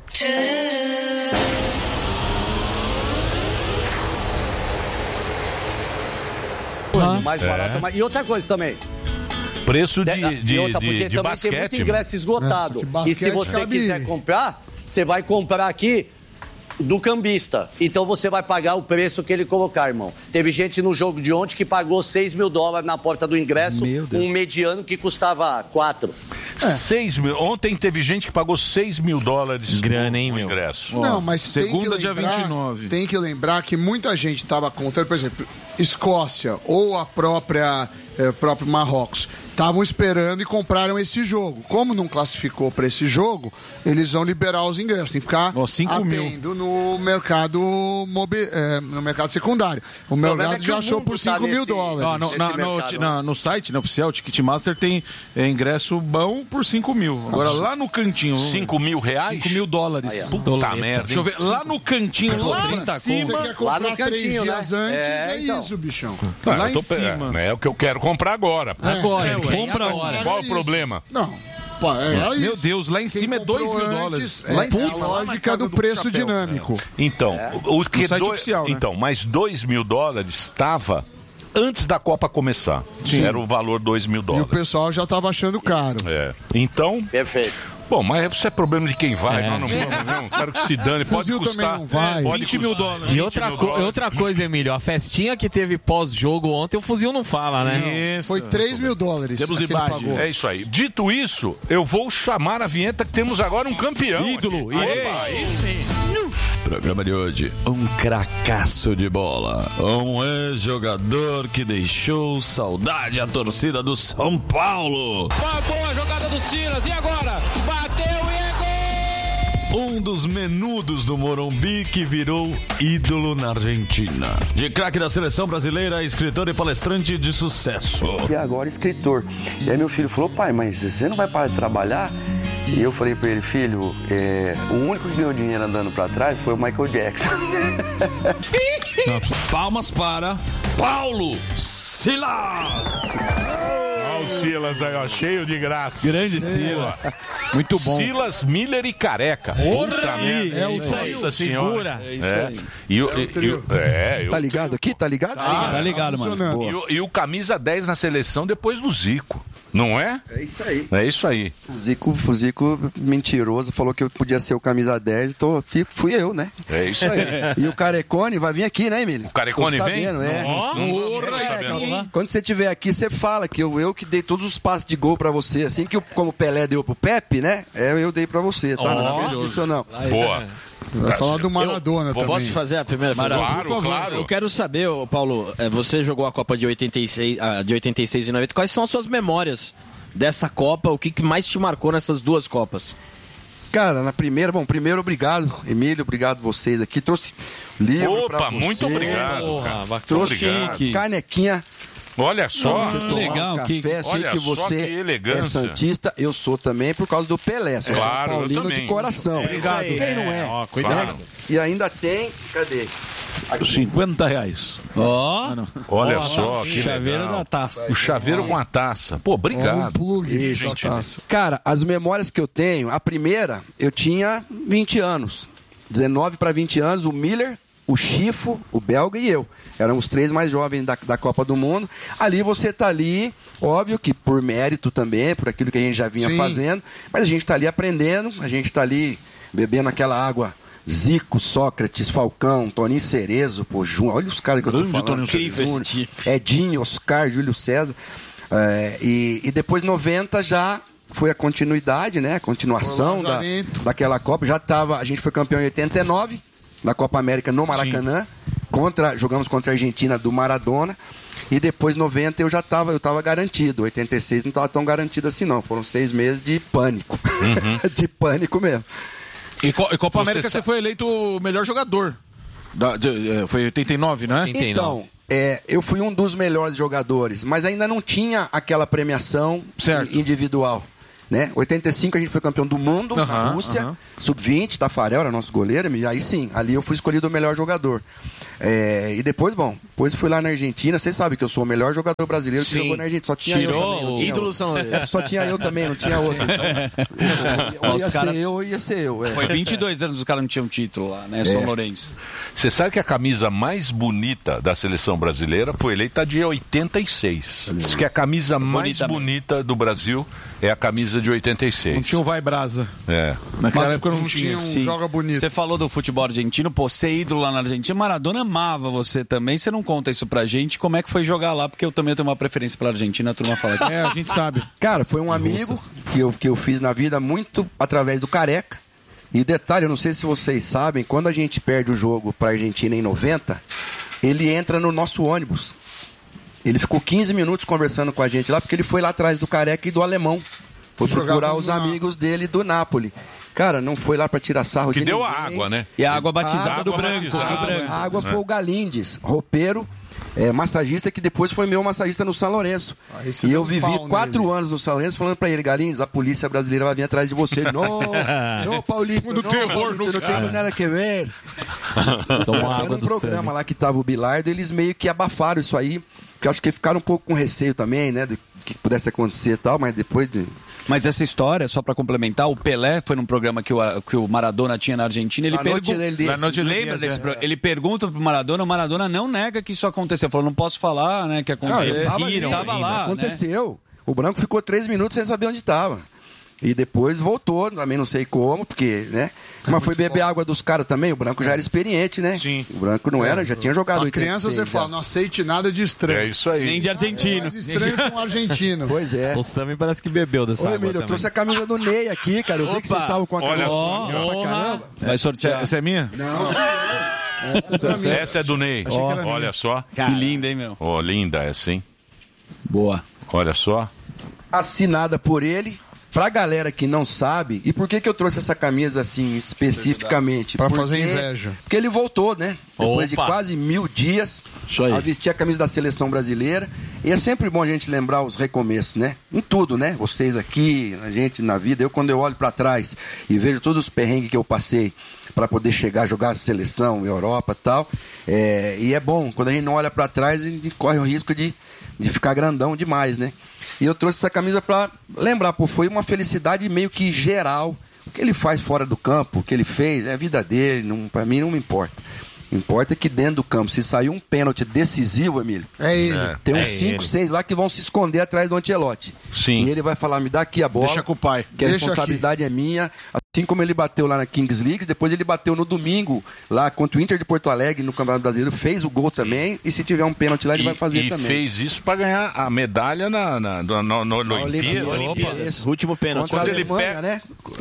Mais barato. E outra coisa também. Preço porque de também basquete. tem muito ingresso esgotado. E se você quiser comprar, você vai comprar aqui do cambista. Então você vai pagar o preço que ele colocar, irmão. Teve gente no jogo de ontem que pagou $6.000 na porta do ingresso, um mediano que custava 4. 6 mil. Ontem teve gente que pagou $6.000 grana, hein, no meu? ingresso. Não, mas segunda, dia 29. Tem que lembrar que muita gente estava contando, por exemplo, Escócia ou a próprio Marrocos. Estavam esperando e compraram esse jogo. Como não classificou para esse jogo, eles vão liberar os ingressos. Tem que ficar atendo no mercado secundário. O mercado já achou por $5.000. No site, no oficial, Ticketmaster tem ingresso bom por 5 mil. Agora lá no cantinho. $5.000? $5.000. Puta merda. Deixa eu ver. Lá no cantinho, lá em cima. Você quer comprar lá no cantinho, 3 dias né? antes, Então. isso, bichão. Lá em cima. É o que eu quero comprar agora. Agora. Compra agora. Qual o problema? Não. Meu Deus, lá em cima é $2.000. Lá em cima. A lógica do preço dinâmico. Então, o que site oficial, né? Então, mas $2.000 estava antes da Copa começar. Sim. Era o valor $2.000. E o pessoal já estava achando caro. Então. Perfeito. Bom, mas isso é problema de quem vai. Nós não vamos, não. Quero que se dane. Pode custar. Pode $20.000. E outra coisa, Emílio, a festinha que teve pós-jogo ontem, o fuzil não fala, né? Foi $3.000. Temos imagem. É isso aí. Dito isso, eu vou chamar a vinheta que temos agora um campeão. Ídolo. Opa, aí sim. Programa de hoje, um cracaço de bola, um ex-jogador que deixou saudade à torcida do São Paulo. Uma boa jogada do Silas, e agora? Bateu e é gol! Um dos menudos do Morumbi que virou ídolo na Argentina. De craque da seleção brasileira, escritor e palestrante de sucesso. E agora escritor. E aí meu filho falou, pai, mas você não vai parar de trabalhar? E eu falei pra ele, filho, o único que ganhou dinheiro andando pra trás foi o Michael Jackson. Palmas para Paulo Silas! Olha o Silas aí, ó, cheio de graça. Grande Silas. Muito bom. Silas, Miller e Careca. Porra, Nossa Senhora. É isso aí. Tá ligado aqui? Tá ligado? Tá ligado, mano. E o camisa 10 na seleção depois do Zico. Não é? É isso aí. É isso aí. O Zico mentiroso, falou que eu podia ser o camisa 10, então fui eu, né? É isso aí. E o Carecone vai vir aqui, né, Emílio? O Carecone vem? Quando você estiver aqui, você fala que eu que dei todos os passes de gol pra você, assim que como o Pelé deu pro Pepe, né? Eu dei pra você, tá? Não esquece disso, não. Boa. Vai falar do Maradona também. Posso fazer a primeira pergunta? Claro. Eu quero saber, Paulo, você jogou a Copa de 86 e 90. Quais são as suas memórias dessa Copa? O que mais te marcou nessas duas Copas? Cara, na primeira, primeiro obrigado, Emílio, obrigado vocês aqui. Trouxe livro pra você. Muito obrigado. Trouxe canequinha. Olha só, legal, café, sei que você é santista, eu sou também por causa do Pelé, sou São Paulino de coração. Obrigado. Quem não é? Cuidado. E ainda tem, cadê? R$50. Olha só, que chaveiro legal. da taça. O chaveiro com a taça. Pô, obrigado. Cara, as memórias que eu tenho, a primeira, eu tinha 20 anos. 19 para 20 anos, o Miller, o Chifo, o belga e eu. Éramos os 3 mais jovens da Copa do Mundo. Ali você tá ali, óbvio que por mérito também, por aquilo que a gente já vinha fazendo, mas a gente tá ali aprendendo, a gente tá ali bebendo aquela água. Zico, Sócrates, Falcão, Toninho Cerezo, pô, olha os caras que eu tô falando. Edinho, Oscar, Júlio César. E depois 90 já foi a continuidade, né? A continuação daquela Copa. A gente foi campeão em 89, na Copa América no Maracanã. Jogamos contra a Argentina do Maradona. E depois 90 eu tava garantido. 86 não tava tão garantido assim não. Foram 6 meses de pânico. De pânico mesmo. E Copa América você foi eleito o melhor jogador Foi 89, né? Então, eu fui um dos melhores jogadores, mas ainda não tinha aquela premiação individual. Né? 85 a gente foi campeão do mundo na Rússia, sub-20, Tafarel era nosso goleiro, e aí sim, ali eu fui escolhido o melhor jogador. E depois fui lá na Argentina, vocês sabem que eu sou o melhor jogador brasileiro que jogou na Argentina, só tinha eu. Ídolo São Lourenço. Só tinha eu também, não tinha outro. Ia ser eu. Foi 22 anos os caras não tinham título lá, né? São Lourenço. Você sabe que a camisa mais bonita da seleção brasileira foi eleita de 86. Diz que a camisa mais bonita do Brasil é a camisa de 86. Não tinha um Vai Brasa. Naquela época não tinha um Joga Bonito. Você falou do futebol argentino, você é ídolo lá na Argentina. Maradona amava você também. Você não conta isso pra gente. Como é que foi jogar lá? Porque eu também tenho uma preferência pela Argentina. A turma fala que a gente sabe. Cara, foi um amigo que eu fiz na vida muito através do Careca. E detalhe, eu não sei se vocês sabem, quando a gente perde o jogo pra Argentina em 90, ele entra no nosso ônibus. Ele ficou 15 minutos conversando com a gente lá, porque ele foi lá atrás do Careca e do Alemão. Foi procurar os amigos dele do Napoli. Cara, não foi lá pra tirar sarro de ninguém. Que deu a água, né? E a água batizada do branco. A água foi o Galindes, roupeiro, massagista, que depois foi meu massagista no São Lourenço. E eu vivi 4 anos no São Lourenço falando pra ele, Galindes, a polícia brasileira vai vir atrás de você. Não, Paulito, não tem nada a ver. Tomou água do programa lá que tava o Bilardo, eles meio que abafaram isso aí, porque eu acho que ficaram um pouco com receio também, né, do que pudesse acontecer e tal, mas depois de... Mas essa história, só pra complementar, o Pelé foi num programa que o Maradona tinha na Argentina. Ele lembra desse programa? Ele pergunta pro Maradona, o Maradona não nega que isso aconteceu. Falou, não posso falar, né, que aconteceu. Tava lá, aconteceu. Né? O Branco ficou 3 minutos sem saber onde estava. E depois voltou, também não sei como, porque, né? Mas foi beber água dos caras também, o Branco já era experiente, né? Sim. O Branco não era, já tinha jogado 86. A criança você fala, não aceite nada de estranho. É isso aí. Nem de argentino. Mais estranho com um argentino. Pois é. O Sami parece que bebeu dessa água Emílio, também. eu trouxe a camisa do Ney aqui, cara. Eu vi que vocês estavam com a camisa. Olha só. Vai sortear. Essa é minha? Não. Essa é do Ney. Olha só. Que linda, hein, meu? Linda essa, hein? Boa. Olha só. Assinada por ele. Pra galera que não sabe, e por que eu trouxe essa camisa assim, especificamente? Pra fazer inveja. Porque ele voltou, né? Depois de quase 1000 dias a vestir a camisa da seleção brasileira. E é sempre bom a gente lembrar os recomeços, né? Em tudo, né? Vocês aqui, a gente na vida. Quando eu olho pra trás e vejo todos os perrengues que eu passei pra poder chegar a jogar seleção, Europa e tal. E é bom, quando a gente não olha pra trás, a gente corre o risco de ficar grandão demais, né? E eu trouxe essa camisa pra lembrar, foi uma felicidade meio que geral. O que ele faz fora do campo, o que ele fez, é a vida dele, pra mim não me importa. Importa que dentro do campo, se sair um pênalti decisivo, Emílio, tem uns 5, 6 lá que vão se esconder atrás do Ancelotti. Sim. E ele vai falar, me dá aqui a bola. Deixa com o pai. Que a responsabilidade é minha. Assim como ele bateu lá na Kings League, depois ele bateu no domingo, lá contra o Inter de Porto Alegre, no Campeonato Brasileiro, fez o gol também, e se tiver um pênalti lá, ele vai fazer também. E fez isso pra ganhar a medalha no Olimpíadas. Último pênalti. Contra a Alemanha, né?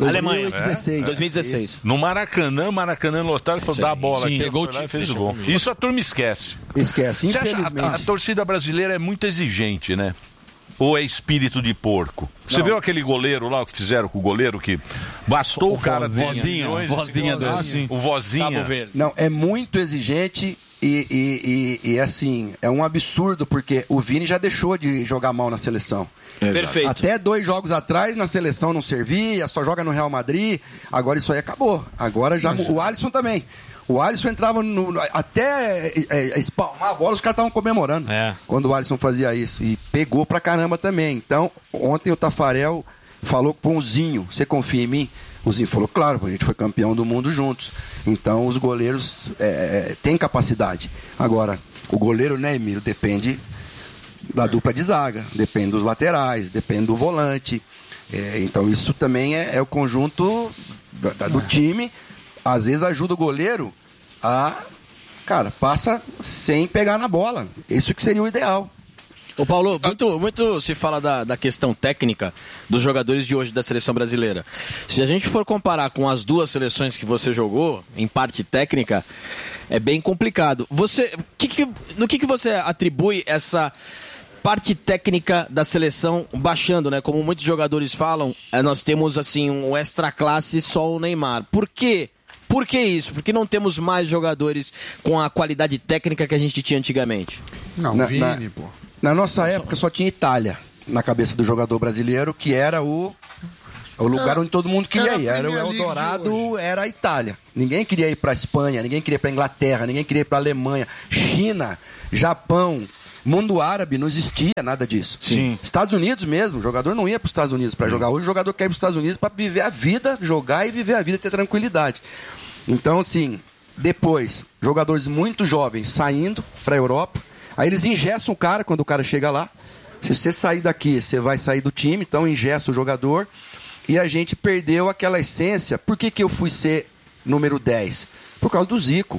2016. No Maracanã lotado, ele falou, dá a bola aqui, pegou e fez o gol. Isso a turma esquece. Esquece, infelizmente. Você acha, a torcida brasileira é muito exigente, né? Ou é espírito de porco? Você viu aquele goleiro lá, o que fizeram com o goleiro, que bastou o cara... Vozinha o Vozinha. Não, é muito exigente e assim, é um absurdo, porque o Vini já deixou de jogar mal na seleção. Perfeito. Até 2 jogos atrás, na seleção não servia, só joga no Real Madrid, agora isso aí acabou. Agora já... O Alisson também. O Alisson entrava até espalmar a bola, os caras estavam comemorando quando o Alisson fazia isso. E pegou pra caramba também. Então, ontem o Tafarel falou com o Zinho, você confia em mim? O Zinho falou, claro, a gente foi campeão do mundo juntos. Então, os goleiros têm capacidade. Agora, o goleiro, né, Emílio, depende da dupla de zaga, depende dos laterais, depende do volante. Então, isso também é o conjunto do time. Às vezes ajuda o goleiro passa sem pegar na bola. Isso que seria o ideal. Ô Paulo, muito se fala da questão técnica dos jogadores de hoje da seleção brasileira. Se a gente for comparar com as 2 seleções que você jogou, em parte técnica, é bem complicado. No que você atribui essa parte técnica da seleção baixando, né? Como muitos jogadores falam, nós temos assim um extra classe só o Neymar. Por quê? Por que isso? Porque não temos mais jogadores com a qualidade técnica que a gente tinha antigamente. Não, Vini, pô. Na nossa época só tinha Itália na cabeça do jogador brasileiro, que era o lugar onde todo mundo queria ir. Era o Eldorado, era a Itália. Ninguém queria ir para a Espanha, ninguém queria ir para a Inglaterra, ninguém queria ir para a Alemanha, China, Japão, mundo árabe, não existia nada disso. Sim. Estados Unidos mesmo, o jogador não ia para os Estados Unidos para jogar. Hoje o jogador quer ir para os Estados Unidos para viver a vida, jogar e viver a vida, ter tranquilidade. Então, assim, depois, jogadores muito jovens saindo para a Europa, aí eles engessam o cara quando o cara chega lá. Se você sair daqui, você vai sair do time, então engessa o jogador. E a gente perdeu aquela essência. Por que eu fui ser número 10? Por causa do Zico.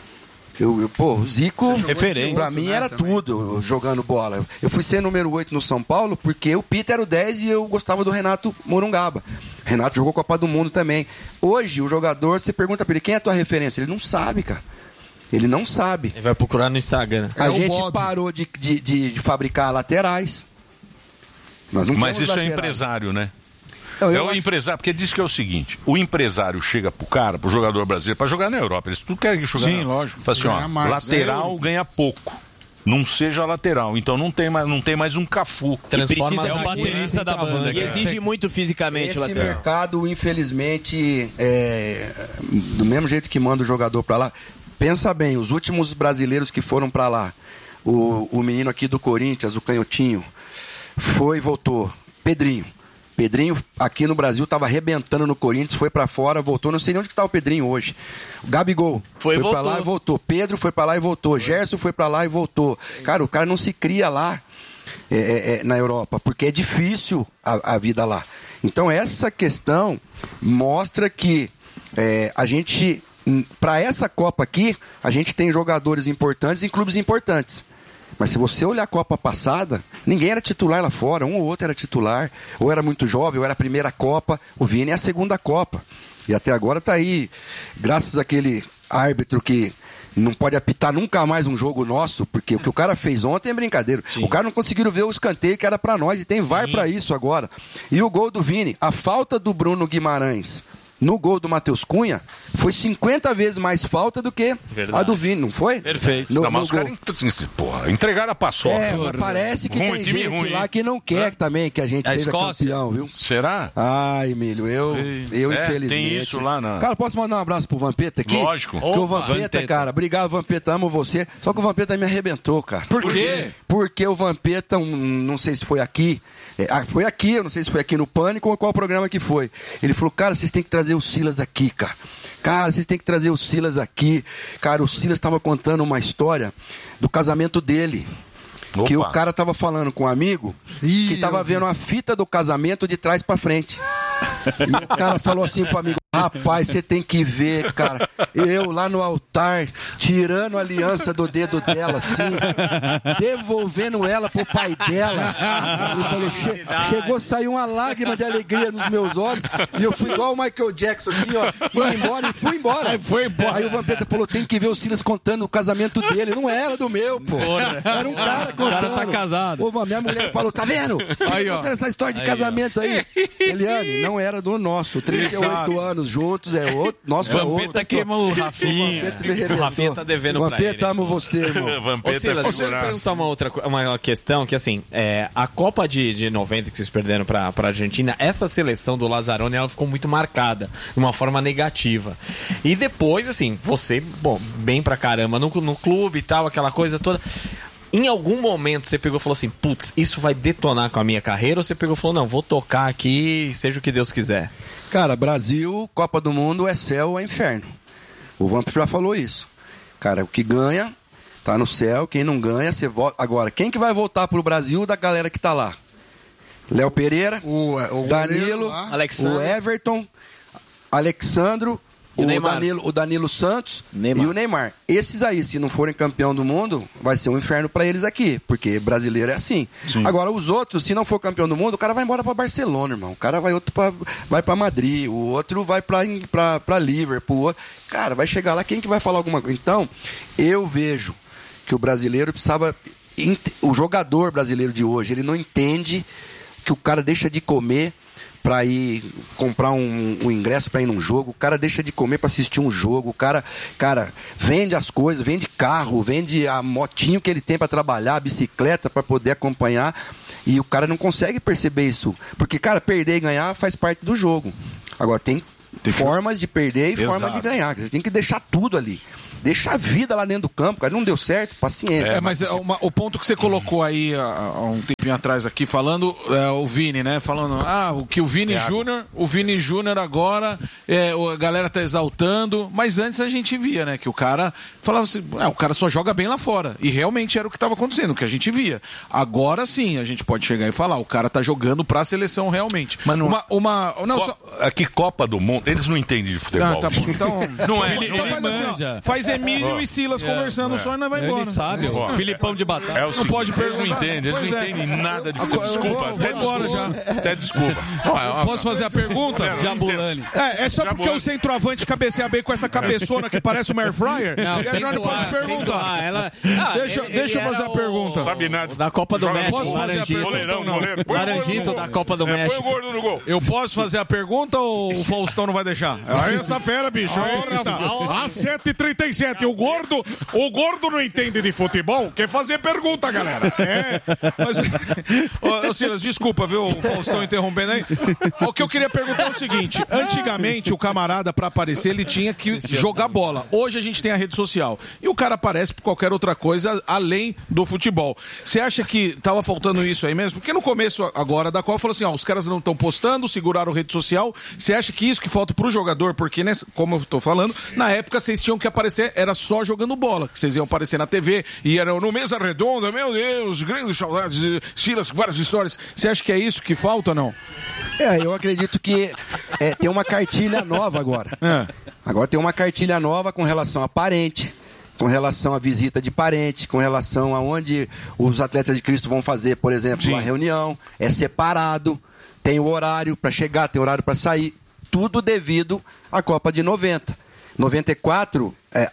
O Zico, referência, pra mim, era tudo jogando bola. Eu fui ser número 8 no São Paulo porque o Peter era o 10 e eu gostava do Renato Morungaba. Renato jogou Copa do Mundo também. Hoje, o jogador, você pergunta pra ele, quem é a tua referência? Ele não sabe, cara. Ele não sabe. Ele vai procurar no Instagram. A gente parou de fabricar laterais. Mas isso laterais. É empresário, né? Então, é o empresário, porque diz que é o seguinte: o empresário chega pro jogador brasileiro, para jogar na Europa, eles tudo querem jogar. Sim, lógico. Fala assim, ó, lateral ganha pouco. Não seja lateral, então não tem mais um Cafu. Transforma o baterista da banda. E exige muito fisicamente o lateral. Esse mercado, infelizmente, do mesmo jeito que manda o jogador para lá. Pensa bem, os últimos brasileiros que foram para lá, o menino aqui do Corinthians, o Canhotinho, foi e voltou. Pedrinho aqui no Brasil estava arrebentando no Corinthians, foi para fora, voltou, não sei nem onde que tá o Pedrinho hoje. O Gabigol foi para lá e voltou. Pedro foi para lá e voltou. Gerson foi para lá e voltou. Cara, o cara não se cria lá na Europa, porque é difícil a vida lá. Então essa questão mostra que a gente, para essa Copa aqui, a gente tem jogadores importantes em clubes importantes. Mas se você olhar a Copa passada, ninguém era titular lá fora, um ou outro era titular, ou era muito jovem, ou era a primeira Copa. O Vini é a segunda Copa. E até agora tá aí, graças àquele árbitro que não pode apitar nunca mais um jogo nosso, porque o que o cara fez ontem é brincadeira. Sim. O cara não conseguiu ver o escanteio que era pra nós, e tem VAR pra isso agora. E o gol do Vini, a falta do Bruno Guimarães no gol do Matheus Cunha foi 50 vezes mais falta do que a do Vini, não foi? Perfeito. Mas os caras entregaram a paçoca. Mas parece que tem gente lá que não quer também que a gente seja campeão, viu? Será? Ai, Emílio, eu infelizmente. Tem isso lá na... Cara, posso mandar um abraço pro Vampeta aqui? Lógico. Porque o Vampeta, cara, obrigado, Vampeta, amo você. Só que o Vampeta me arrebentou, cara. Por quê? Porque o Vampeta, não sei se foi aqui, foi aqui, eu não sei se foi aqui no Pânico ou qual programa que foi. Ele falou, cara, vocês têm que trazer o Silas aqui, cara. Cara, vocês têm que trazer o Silas aqui. Cara, o Silas estava contando uma história do casamento dele. Opa. Que o cara tava falando com um amigo que tava vendo a fita do casamento de trás pra frente. E o cara falou assim pro amigo, rapaz, você tem que ver, cara, eu lá no altar, tirando a aliança do dedo dela, assim, devolvendo ela pro pai dela. Ele falou, chegou, saiu uma lágrima de alegria nos meus olhos, e eu fui igual o Michael Jackson, assim, ó, fui embora. Aí o Vampeta falou, tem que ver o Silas contando o casamento dele, não era do meu, pô. Era um cara contando. O cara tá casado. Pô, minha mulher falou, tá vendo? Aí, ó. Contando essa história de casamento aí. Eliane, não era do nosso, 38 anos juntos, é outro. Nosso Vampeta queimou o Rafinha. O Rafinha tá devendo pra ele. Vampeta, amo você, irmão. Você perguntar uma questão que, assim, a Copa de 90 que vocês perderam pra Argentina, essa seleção do Lazzaroni, ela ficou muito marcada, de uma forma negativa. E depois, assim, você, bem pra caramba, no clube e tal, aquela coisa toda. Em algum momento você pegou e falou assim, putz, isso vai detonar com a minha carreira? Ou você pegou e falou, não, vou tocar aqui, seja o que Deus quiser? Cara, Brasil, Copa do Mundo é céu ou é inferno. O Vamp já falou isso. Cara, o que ganha tá no céu, quem não ganha, você volta. Agora, quem que vai voltar pro Brasil da galera que tá lá? Léo Pereira, o Danilo, o Everton, Alexandro, o Danilo Santos e o Neymar. Esses aí, se não forem campeão do mundo, vai ser um inferno pra eles aqui, porque brasileiro é assim. Sim. Agora, os outros, se não for campeão do mundo, o cara vai embora pra Barcelona, irmão. O cara vai pra Madrid, o outro vai pra Liverpool. Cara, vai chegar lá, quem que vai falar alguma coisa? Então, eu vejo que o brasileiro precisava... O jogador brasileiro de hoje, ele não entende que o cara deixa de comer pra ir comprar um ingresso pra ir num jogo, o cara deixa de comer pra assistir um jogo, o cara vende as coisas, vende carro, vende a motinho que ele tem pra trabalhar, a bicicleta pra poder acompanhar, e o cara não consegue perceber isso, porque, cara, perder e ganhar faz parte do jogo. Agora, tem formas de perder e formas de ganhar, você tem que deixar tudo ali. Deixa a vida lá dentro do campo, cara. Não deu certo, paciência. Mas o ponto que você colocou aí há um tempinho atrás aqui, falando, o Vini, né? Falando, o Vini Júnior agora, a galera tá exaltando, mas antes a gente via, né? Que o cara falava assim, o cara só joga bem lá fora. E realmente era o que estava acontecendo, o que a gente via. Agora sim, a gente pode chegar e falar, o cara tá jogando pra seleção realmente. Mas aqui Copa do Mundo, eles não entendem de futebol. Tá bom, então... não é. Então faz assim, faz Emílio e Silas conversando só e nós vai embora. Ele sabe, Filipão de batata. Não pode perguntar. Eles não entendem nada de futebol. Desculpa, até desculpa. Posso fazer a pergunta? Jabulani. É só porque o centroavante cabeceia bem com essa cabeçona que parece uma air fryer? Não, e aí nós não pode perguntar. Deixa eu fazer a pergunta. Sabe nada. Da Copa do México, posso fazer a pergunta? Laranjito da Copa do México. Põe o gordo no gol. Eu posso fazer a pergunta ou o Faustão não vai deixar? Essa fera, bicho. Às 7h37. O gordo não entende de futebol, quer fazer pergunta, galera. Mas, Silas, desculpa, viu, o Faustão interrompendo aí. O que eu queria perguntar é o seguinte: antigamente o camarada, pra aparecer, ele tinha que jogar bola. Hoje a gente tem a rede social e o cara aparece por qualquer outra coisa além do futebol. Você acha que tava faltando isso aí mesmo? Porque no começo agora da Copa falou assim, os caras não estão postando, seguraram rede social. Você acha que isso que falta pro jogador? Porque, como eu tô falando, na época vocês tinham que aparecer, era só jogando bola, que vocês iam aparecer na TV e eram no Mesa Redonda, meu Deus, grandes saudades de Silas, várias histórias. Você acha que é isso que falta ou não? Eu acredito que tem uma cartilha nova agora. Agora tem uma cartilha nova com relação a parente, com relação à visita de parente, com relação a onde os atletas de Cristo vão fazer, por exemplo, uma reunião, é separado, tem o horário para chegar, tem o horário para sair, tudo devido à Copa de 90. 94,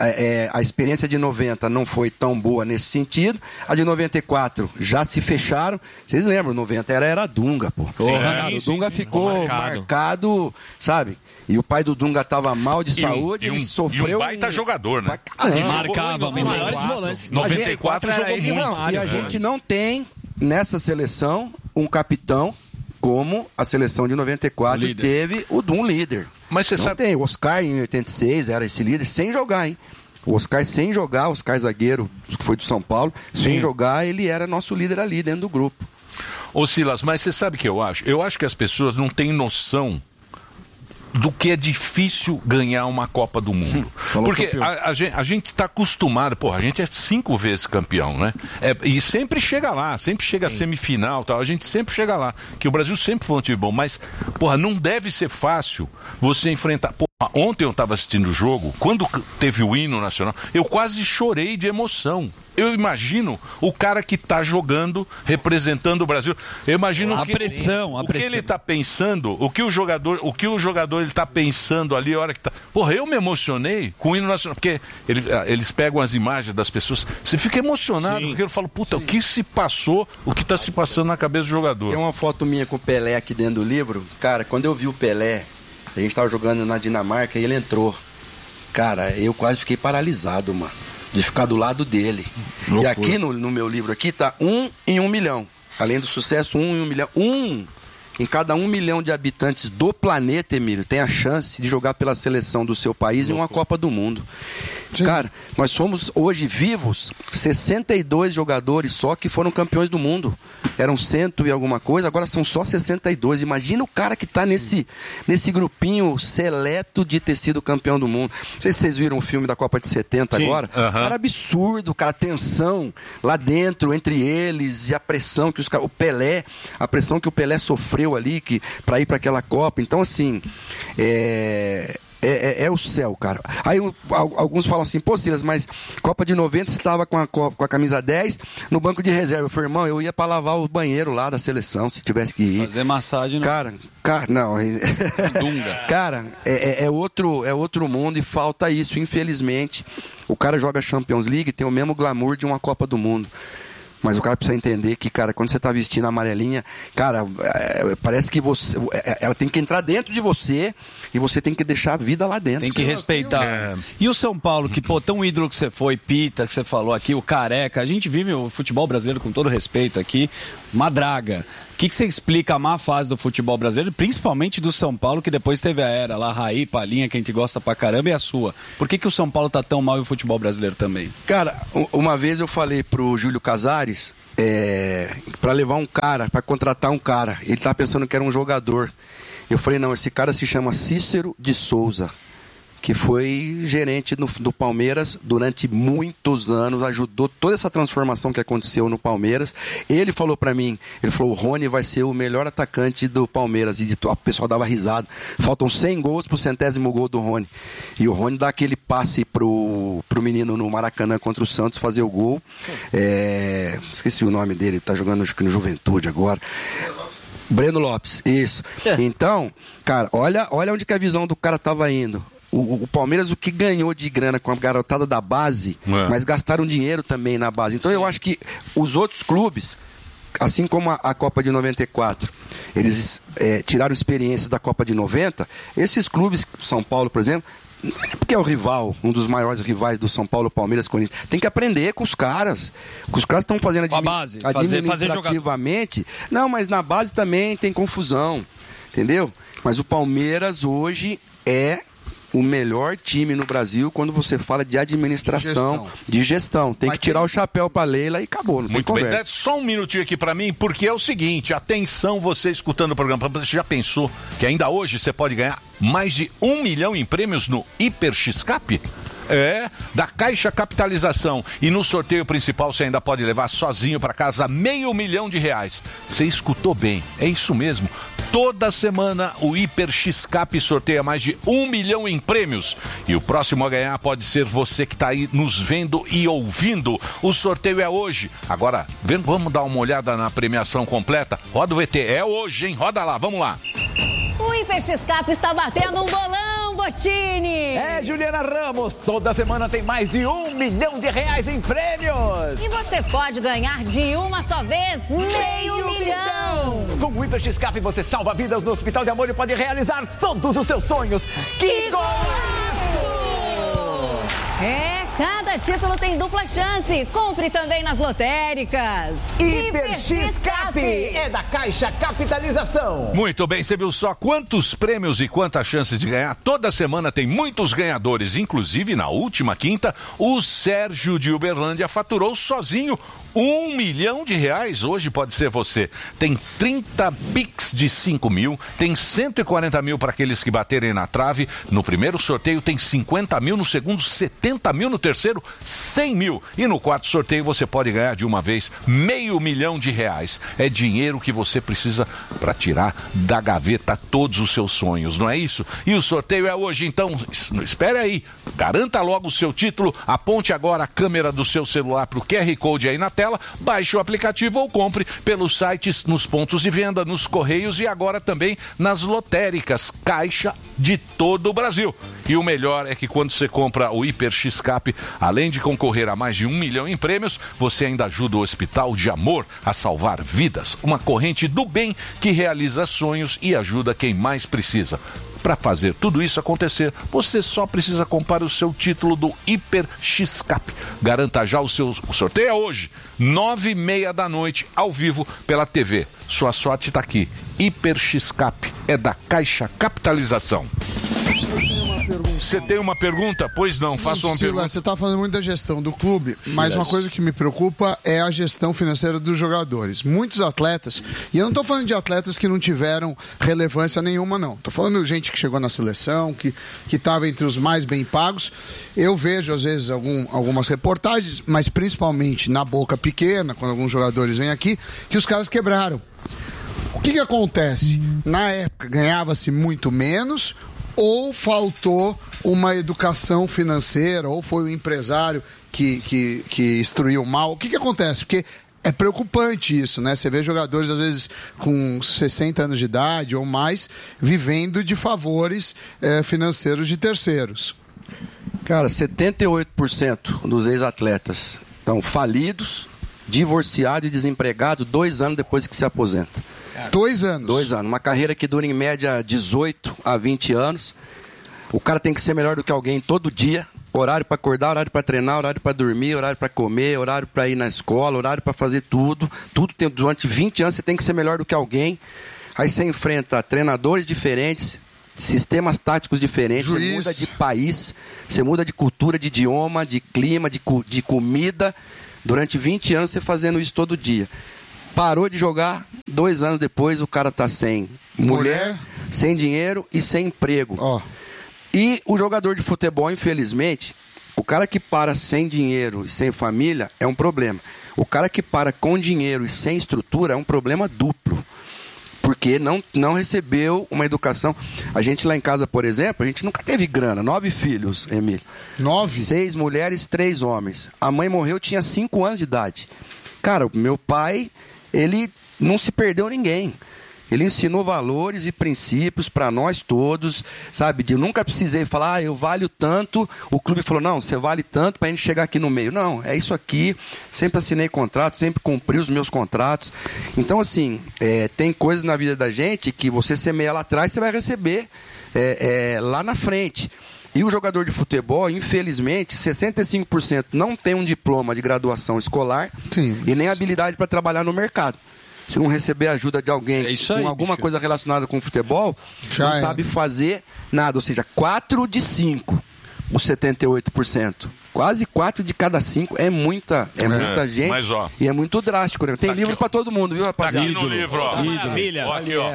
a experiência de 90 não foi tão boa nesse sentido. A de 94 já se fecharam. Vocês lembram, 90 era Dunga, pô. O Dunga ficou marcado, sabe? E o pai do Dunga tava mal de saúde, ele sofreu... E um baita jogador, né? Marcava, os maiores volantes. 94 jogou muito. E a gente não tem, nessa seleção, um capitão como a seleção de 94 teve o Dum líder. Mas você sabe... tem. O Oscar em 86 era esse líder sem jogar, hein? O Oscar sem jogar, o Oscar zagueiro, que foi do São Paulo, sem jogar, ele era nosso líder ali dentro do grupo. Ô Silas, mas você sabe o que eu acho? Eu acho que as pessoas não têm noção do que é difícil ganhar uma Copa do Mundo. Porque a gente está acostumado, a gente é 5 vezes campeão, né? E sempre chega lá, sempre chega a semifinal, tal. A gente sempre chega lá, que o Brasil sempre foi um time bom, mas, não deve ser fácil você enfrentar... Ontem eu estava assistindo o jogo, quando teve o hino nacional, eu quase chorei de emoção. Eu imagino o cara que está jogando, representando o Brasil. Eu imagino o que ele está pensando, o que o jogador ele está pensando ali, a hora que está. Eu me emocionei com o hino nacional, porque eles pegam as imagens das pessoas, você fica emocionado, porque eu falo, o que se passou, o que está se passando na cabeça do jogador. Tem uma foto minha com o Pelé aqui dentro do livro, cara, quando eu vi o Pelé, a gente estava jogando na Dinamarca e ele entrou. Cara, eu quase fiquei paralisado, mano, de ficar do lado dele. Loucura. E aqui no meu livro aqui tá 1 em 1 milhão. Além do sucesso, 1 em 1 milhão. Em cada 1 milhão de habitantes do planeta, Emílio, tem a chance de jogar pela seleção do seu país em uma Copa do Mundo. Sim. Cara, nós somos hoje vivos 62 jogadores só que foram campeões do mundo. Eram 100 e alguma coisa, agora são só 62. Imagina o cara que tá nesse grupinho seleto de ter sido campeão do mundo. Não sei se vocês viram o filme da Copa de 70 agora. Era absurdo, cara, a tensão lá dentro entre eles e a pressão que a pressão que o Pelé sofreu ali para ir para aquela Copa. Então, assim, é o céu, cara. Aí alguns falam assim, Silas, mas Copa de 90 você estava com a camisa 10 no banco de reserva. Eu falei, irmão, eu ia para lavar o banheiro lá da seleção, se tivesse que ir. Fazer massagem, não. Cara, não. Cara, é outro mundo e falta isso, infelizmente. O cara joga Champions League e tem o mesmo glamour de uma Copa do Mundo. Mas o cara precisa entender que, cara, quando você tá vestindo a amarelinha, cara, parece que ela tem que entrar dentro de você e você tem que deixar a vida lá dentro. Tem que respeitar. E o São Paulo, que, pô, tão ídolo que você foi, Pita, que você falou aqui, o Careca, a gente vive o futebol brasileiro com todo respeito aqui, uma draga. O que você explica a má fase do futebol brasileiro, principalmente do São Paulo, que depois teve a era lá, Raí, Palinha, que a gente gosta pra caramba, e a sua? Por que o São Paulo tá tão mal e o futebol brasileiro também? Cara, uma vez eu falei pro Júlio Casares, para levar um cara, para contratar um cara, ele tava pensando que era um jogador. Eu falei, não, esse cara se chama Cícero de Souza, que foi gerente do Palmeiras durante muitos anos, ajudou toda essa transformação que aconteceu no Palmeiras. Ele falou pra mim, ele falou, o Rony vai ser o melhor atacante do Palmeiras, e o pessoal dava risada. Faltam 100 gols pro 100º gol do Rony, e o Rony dá aquele passe pro menino no Maracanã contra o Santos fazer o gol. Esqueci o nome dele, tá jogando no Juventude agora. Breno Lopes, isso. Então, cara, olha onde que a visão do cara tava indo. O Palmeiras, o que ganhou de grana com a garotada da base, mas gastaram dinheiro também na base. Então eu acho que os outros clubes, assim como a Copa de 94, eles tiraram experiências da Copa de 90, esses clubes, São Paulo, por exemplo, porque é o rival, um dos maiores rivais do São Paulo, Palmeiras, Corinthians, tem que aprender com os caras. Os caras estão fazendo administrativamente. Não, mas na base também tem confusão, entendeu? Mas o Palmeiras hoje é o melhor time no Brasil quando você fala de administração, de gestão. Tem que tirar o chapéu pra Leila e acabou, não tem conversa. Muito bem, só um minutinho aqui pra mim, porque é o seguinte, atenção você escutando o programa, você já pensou que ainda hoje você pode ganhar mais de 1 milhão em prêmios no Hiper X-Cap? Da Caixa Capitalização. E no sorteio principal você ainda pode levar sozinho para casa R$500 mil. Você escutou bem, é isso mesmo. Toda semana o Hiper X-Cap sorteia mais de 1 milhão em prêmios. E o próximo a ganhar pode ser você que está aí nos vendo e ouvindo. O sorteio é hoje. Agora, vamos dar uma olhada na premiação completa? Roda o VT, é hoje, hein? Roda lá, vamos lá. O Hiper X-Cap está batendo um bolão, Bottini! Juliana Ramos, toda semana tem mais de R$1 milhão em prêmios! E você pode ganhar de uma só vez R$500 mil! Com o Hiper X-Cap você salva vidas no Hospital de Amor e pode realizar todos os seus sonhos! Que golaço! Cada título tem dupla chance. Compre também nas lotéricas. Hiper X-Cap é da Caixa Capitalização. Muito bem, você viu só quantos prêmios e quantas chances de ganhar? Toda semana tem muitos ganhadores. Inclusive, na última quinta, o Sérgio de Uberlândia faturou sozinho R$1 milhão. Hoje pode ser você. Tem 30 Pix de 5 mil, tem 140 mil para aqueles que baterem na trave. No primeiro sorteio tem 50 mil, no segundo 70 mil, no terceiro 100 mil. E no quarto sorteio você pode ganhar de uma vez R$500 mil. É dinheiro que você precisa para tirar da gaveta todos os seus sonhos, não é isso? E o sorteio é hoje, então espere aí. Garanta logo o seu título, aponte agora a câmera do seu celular para o QR Code aí na tela, baixe o aplicativo ou compre pelos sites, nos pontos de venda, nos correios e agora também nas lotéricas Caixa de todo o Brasil. E o melhor é que quando você compra o Hiper X-Cap, além de concorrer a mais de 1 milhão em prêmios, você ainda ajuda o Hospital de Amor a salvar vidas. Uma corrente do bem que realiza sonhos e ajuda quem mais precisa. Para fazer tudo isso acontecer, você só precisa comprar o seu título do Hiper X-Cap. Garanta já o sorteio é hoje, 9h30 da noite, ao vivo pela TV. Sua sorte está aqui. Hiper X-Cap é da Caixa Capitalização. Você tem uma pergunta? Pois não, faça uma pergunta. Você está falando muito da gestão do clube, mas uma coisa que me preocupa é a gestão financeira dos jogadores. Muitos atletas, e eu não estou falando de atletas que não tiveram relevância nenhuma, não. Estou falando de gente que chegou na seleção, que estava entre os mais bem pagos. Eu vejo, às vezes, algumas reportagens, mas principalmente na Boca Pequena, quando alguns jogadores vêm aqui, que os caras quebraram. O que acontece? Na época, ganhava-se muito menos, ou faltou uma educação financeira, ou foi o empresário que instruiu mal. O que acontece? Porque é preocupante isso, né? Você vê jogadores, às vezes, com 60 anos de idade ou mais, vivendo de favores financeiros de terceiros. Cara, 78% dos ex-atletas estão falidos divorciado e desempregado 2 anos depois que se aposenta. 2 anos? 2 anos. Uma carreira que dura em média 18 a 20 anos. O cara tem que ser melhor do que alguém todo dia. Horário para acordar, horário para treinar, horário para dormir, horário para comer, horário para ir na escola, horário para fazer tudo. Tudo tem, durante 20 anos você tem que ser melhor do que alguém. Aí você enfrenta treinadores diferentes, sistemas táticos diferentes, você muda de país, você muda de cultura, de idioma, de clima, de comida. Durante 20 anos você fazendo isso todo dia. Parou de jogar, 2 anos depois o cara tá sem mulher, sem dinheiro e sem emprego. E o jogador de futebol, infelizmente, o cara que para sem dinheiro e sem família é um problema. O cara que para com dinheiro e sem estrutura é um problema duplo. Porque não recebeu uma educação. A gente lá em casa, por exemplo, a gente nunca teve grana. 9 filhos, Emílio. 9? 6 mulheres, 3 homens. A mãe morreu, tinha 5 anos de idade. Cara, meu pai, ele não se perdeu ninguém. Ele ensinou valores e princípios para nós todos, sabe? Eu nunca precisei falar, eu valho tanto. O clube falou, não, você vale tanto para a gente chegar aqui no meio. Não, é isso aqui. Sempre assinei contrato, sempre cumpri os meus contratos. Então, assim, tem coisas na vida da gente que você semeia lá atrás, você vai receber lá na frente. E o jogador de futebol, infelizmente, 65% não tem um diploma de graduação escolar e nem habilidade para trabalhar no mercado. Se não receber ajuda de alguém com alguma coisa relacionada com o futebol, não sabe fazer nada. Ou seja, 4 de 5, os 78%. Quase 4 de cada 5 é muita gente. Mas, e é muito drástico, né? Tem tá livro para todo mundo, viu, rapaziada? Tá aqui no livro, ó. Maravilha. Aqui, ó.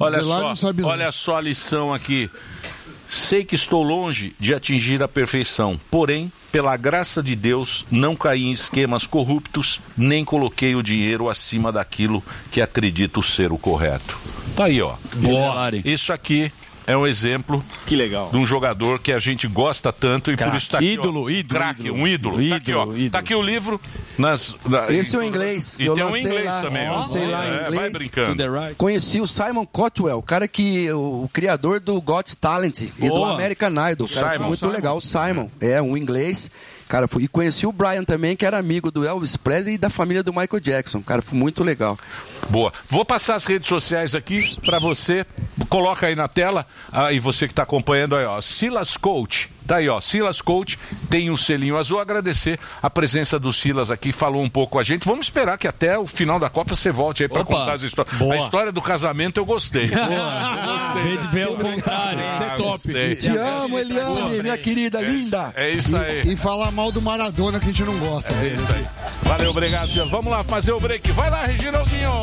Olha só a lição aqui. Sei que estou longe de atingir a perfeição, porém, pela graça de Deus, não caí em esquemas corruptos, nem coloquei o dinheiro acima daquilo que acredito ser o correto. Tá aí, ó. Boa. Isso aqui é um exemplo que legal. De um jogador que a gente gosta tanto e por isso tá aqui, ídolo. Craque, um ídolo. Tá aqui, ó. Tá aqui o livro. Esse é o inglês. E tem um inglês lá, também. Ó. Sei lá, inglês. Vai brincando. Conheci o Simon Cotwell, o cara o criador do Got Talent e do American Idol. O cara, muito legal, o Simon. Um inglês. Cara, e conheci o Brian também, que era amigo do Elvis Presley e da família do Michael Jackson. Cara, foi muito legal. Boa. Vou passar as redes sociais aqui pra você. Coloca aí na tela. E você que tá acompanhando aí, ó. Silas Coach. Tá aí, ó. Silas Coach tem um selinho azul. Agradecer a presença do Silas aqui. Falou um pouco com a gente. Vamos esperar que até o final da Copa você volte aí pra contar as histórias. A história do casamento eu gostei. Vê o contrário. Isso é top. Te amo, Eliane, minha querida, linda. É isso aí. E falar mal do Maradona que a gente não gosta. É isso aí. Valeu, obrigado. Vamos lá fazer o break. Vai lá, Reginaldinho.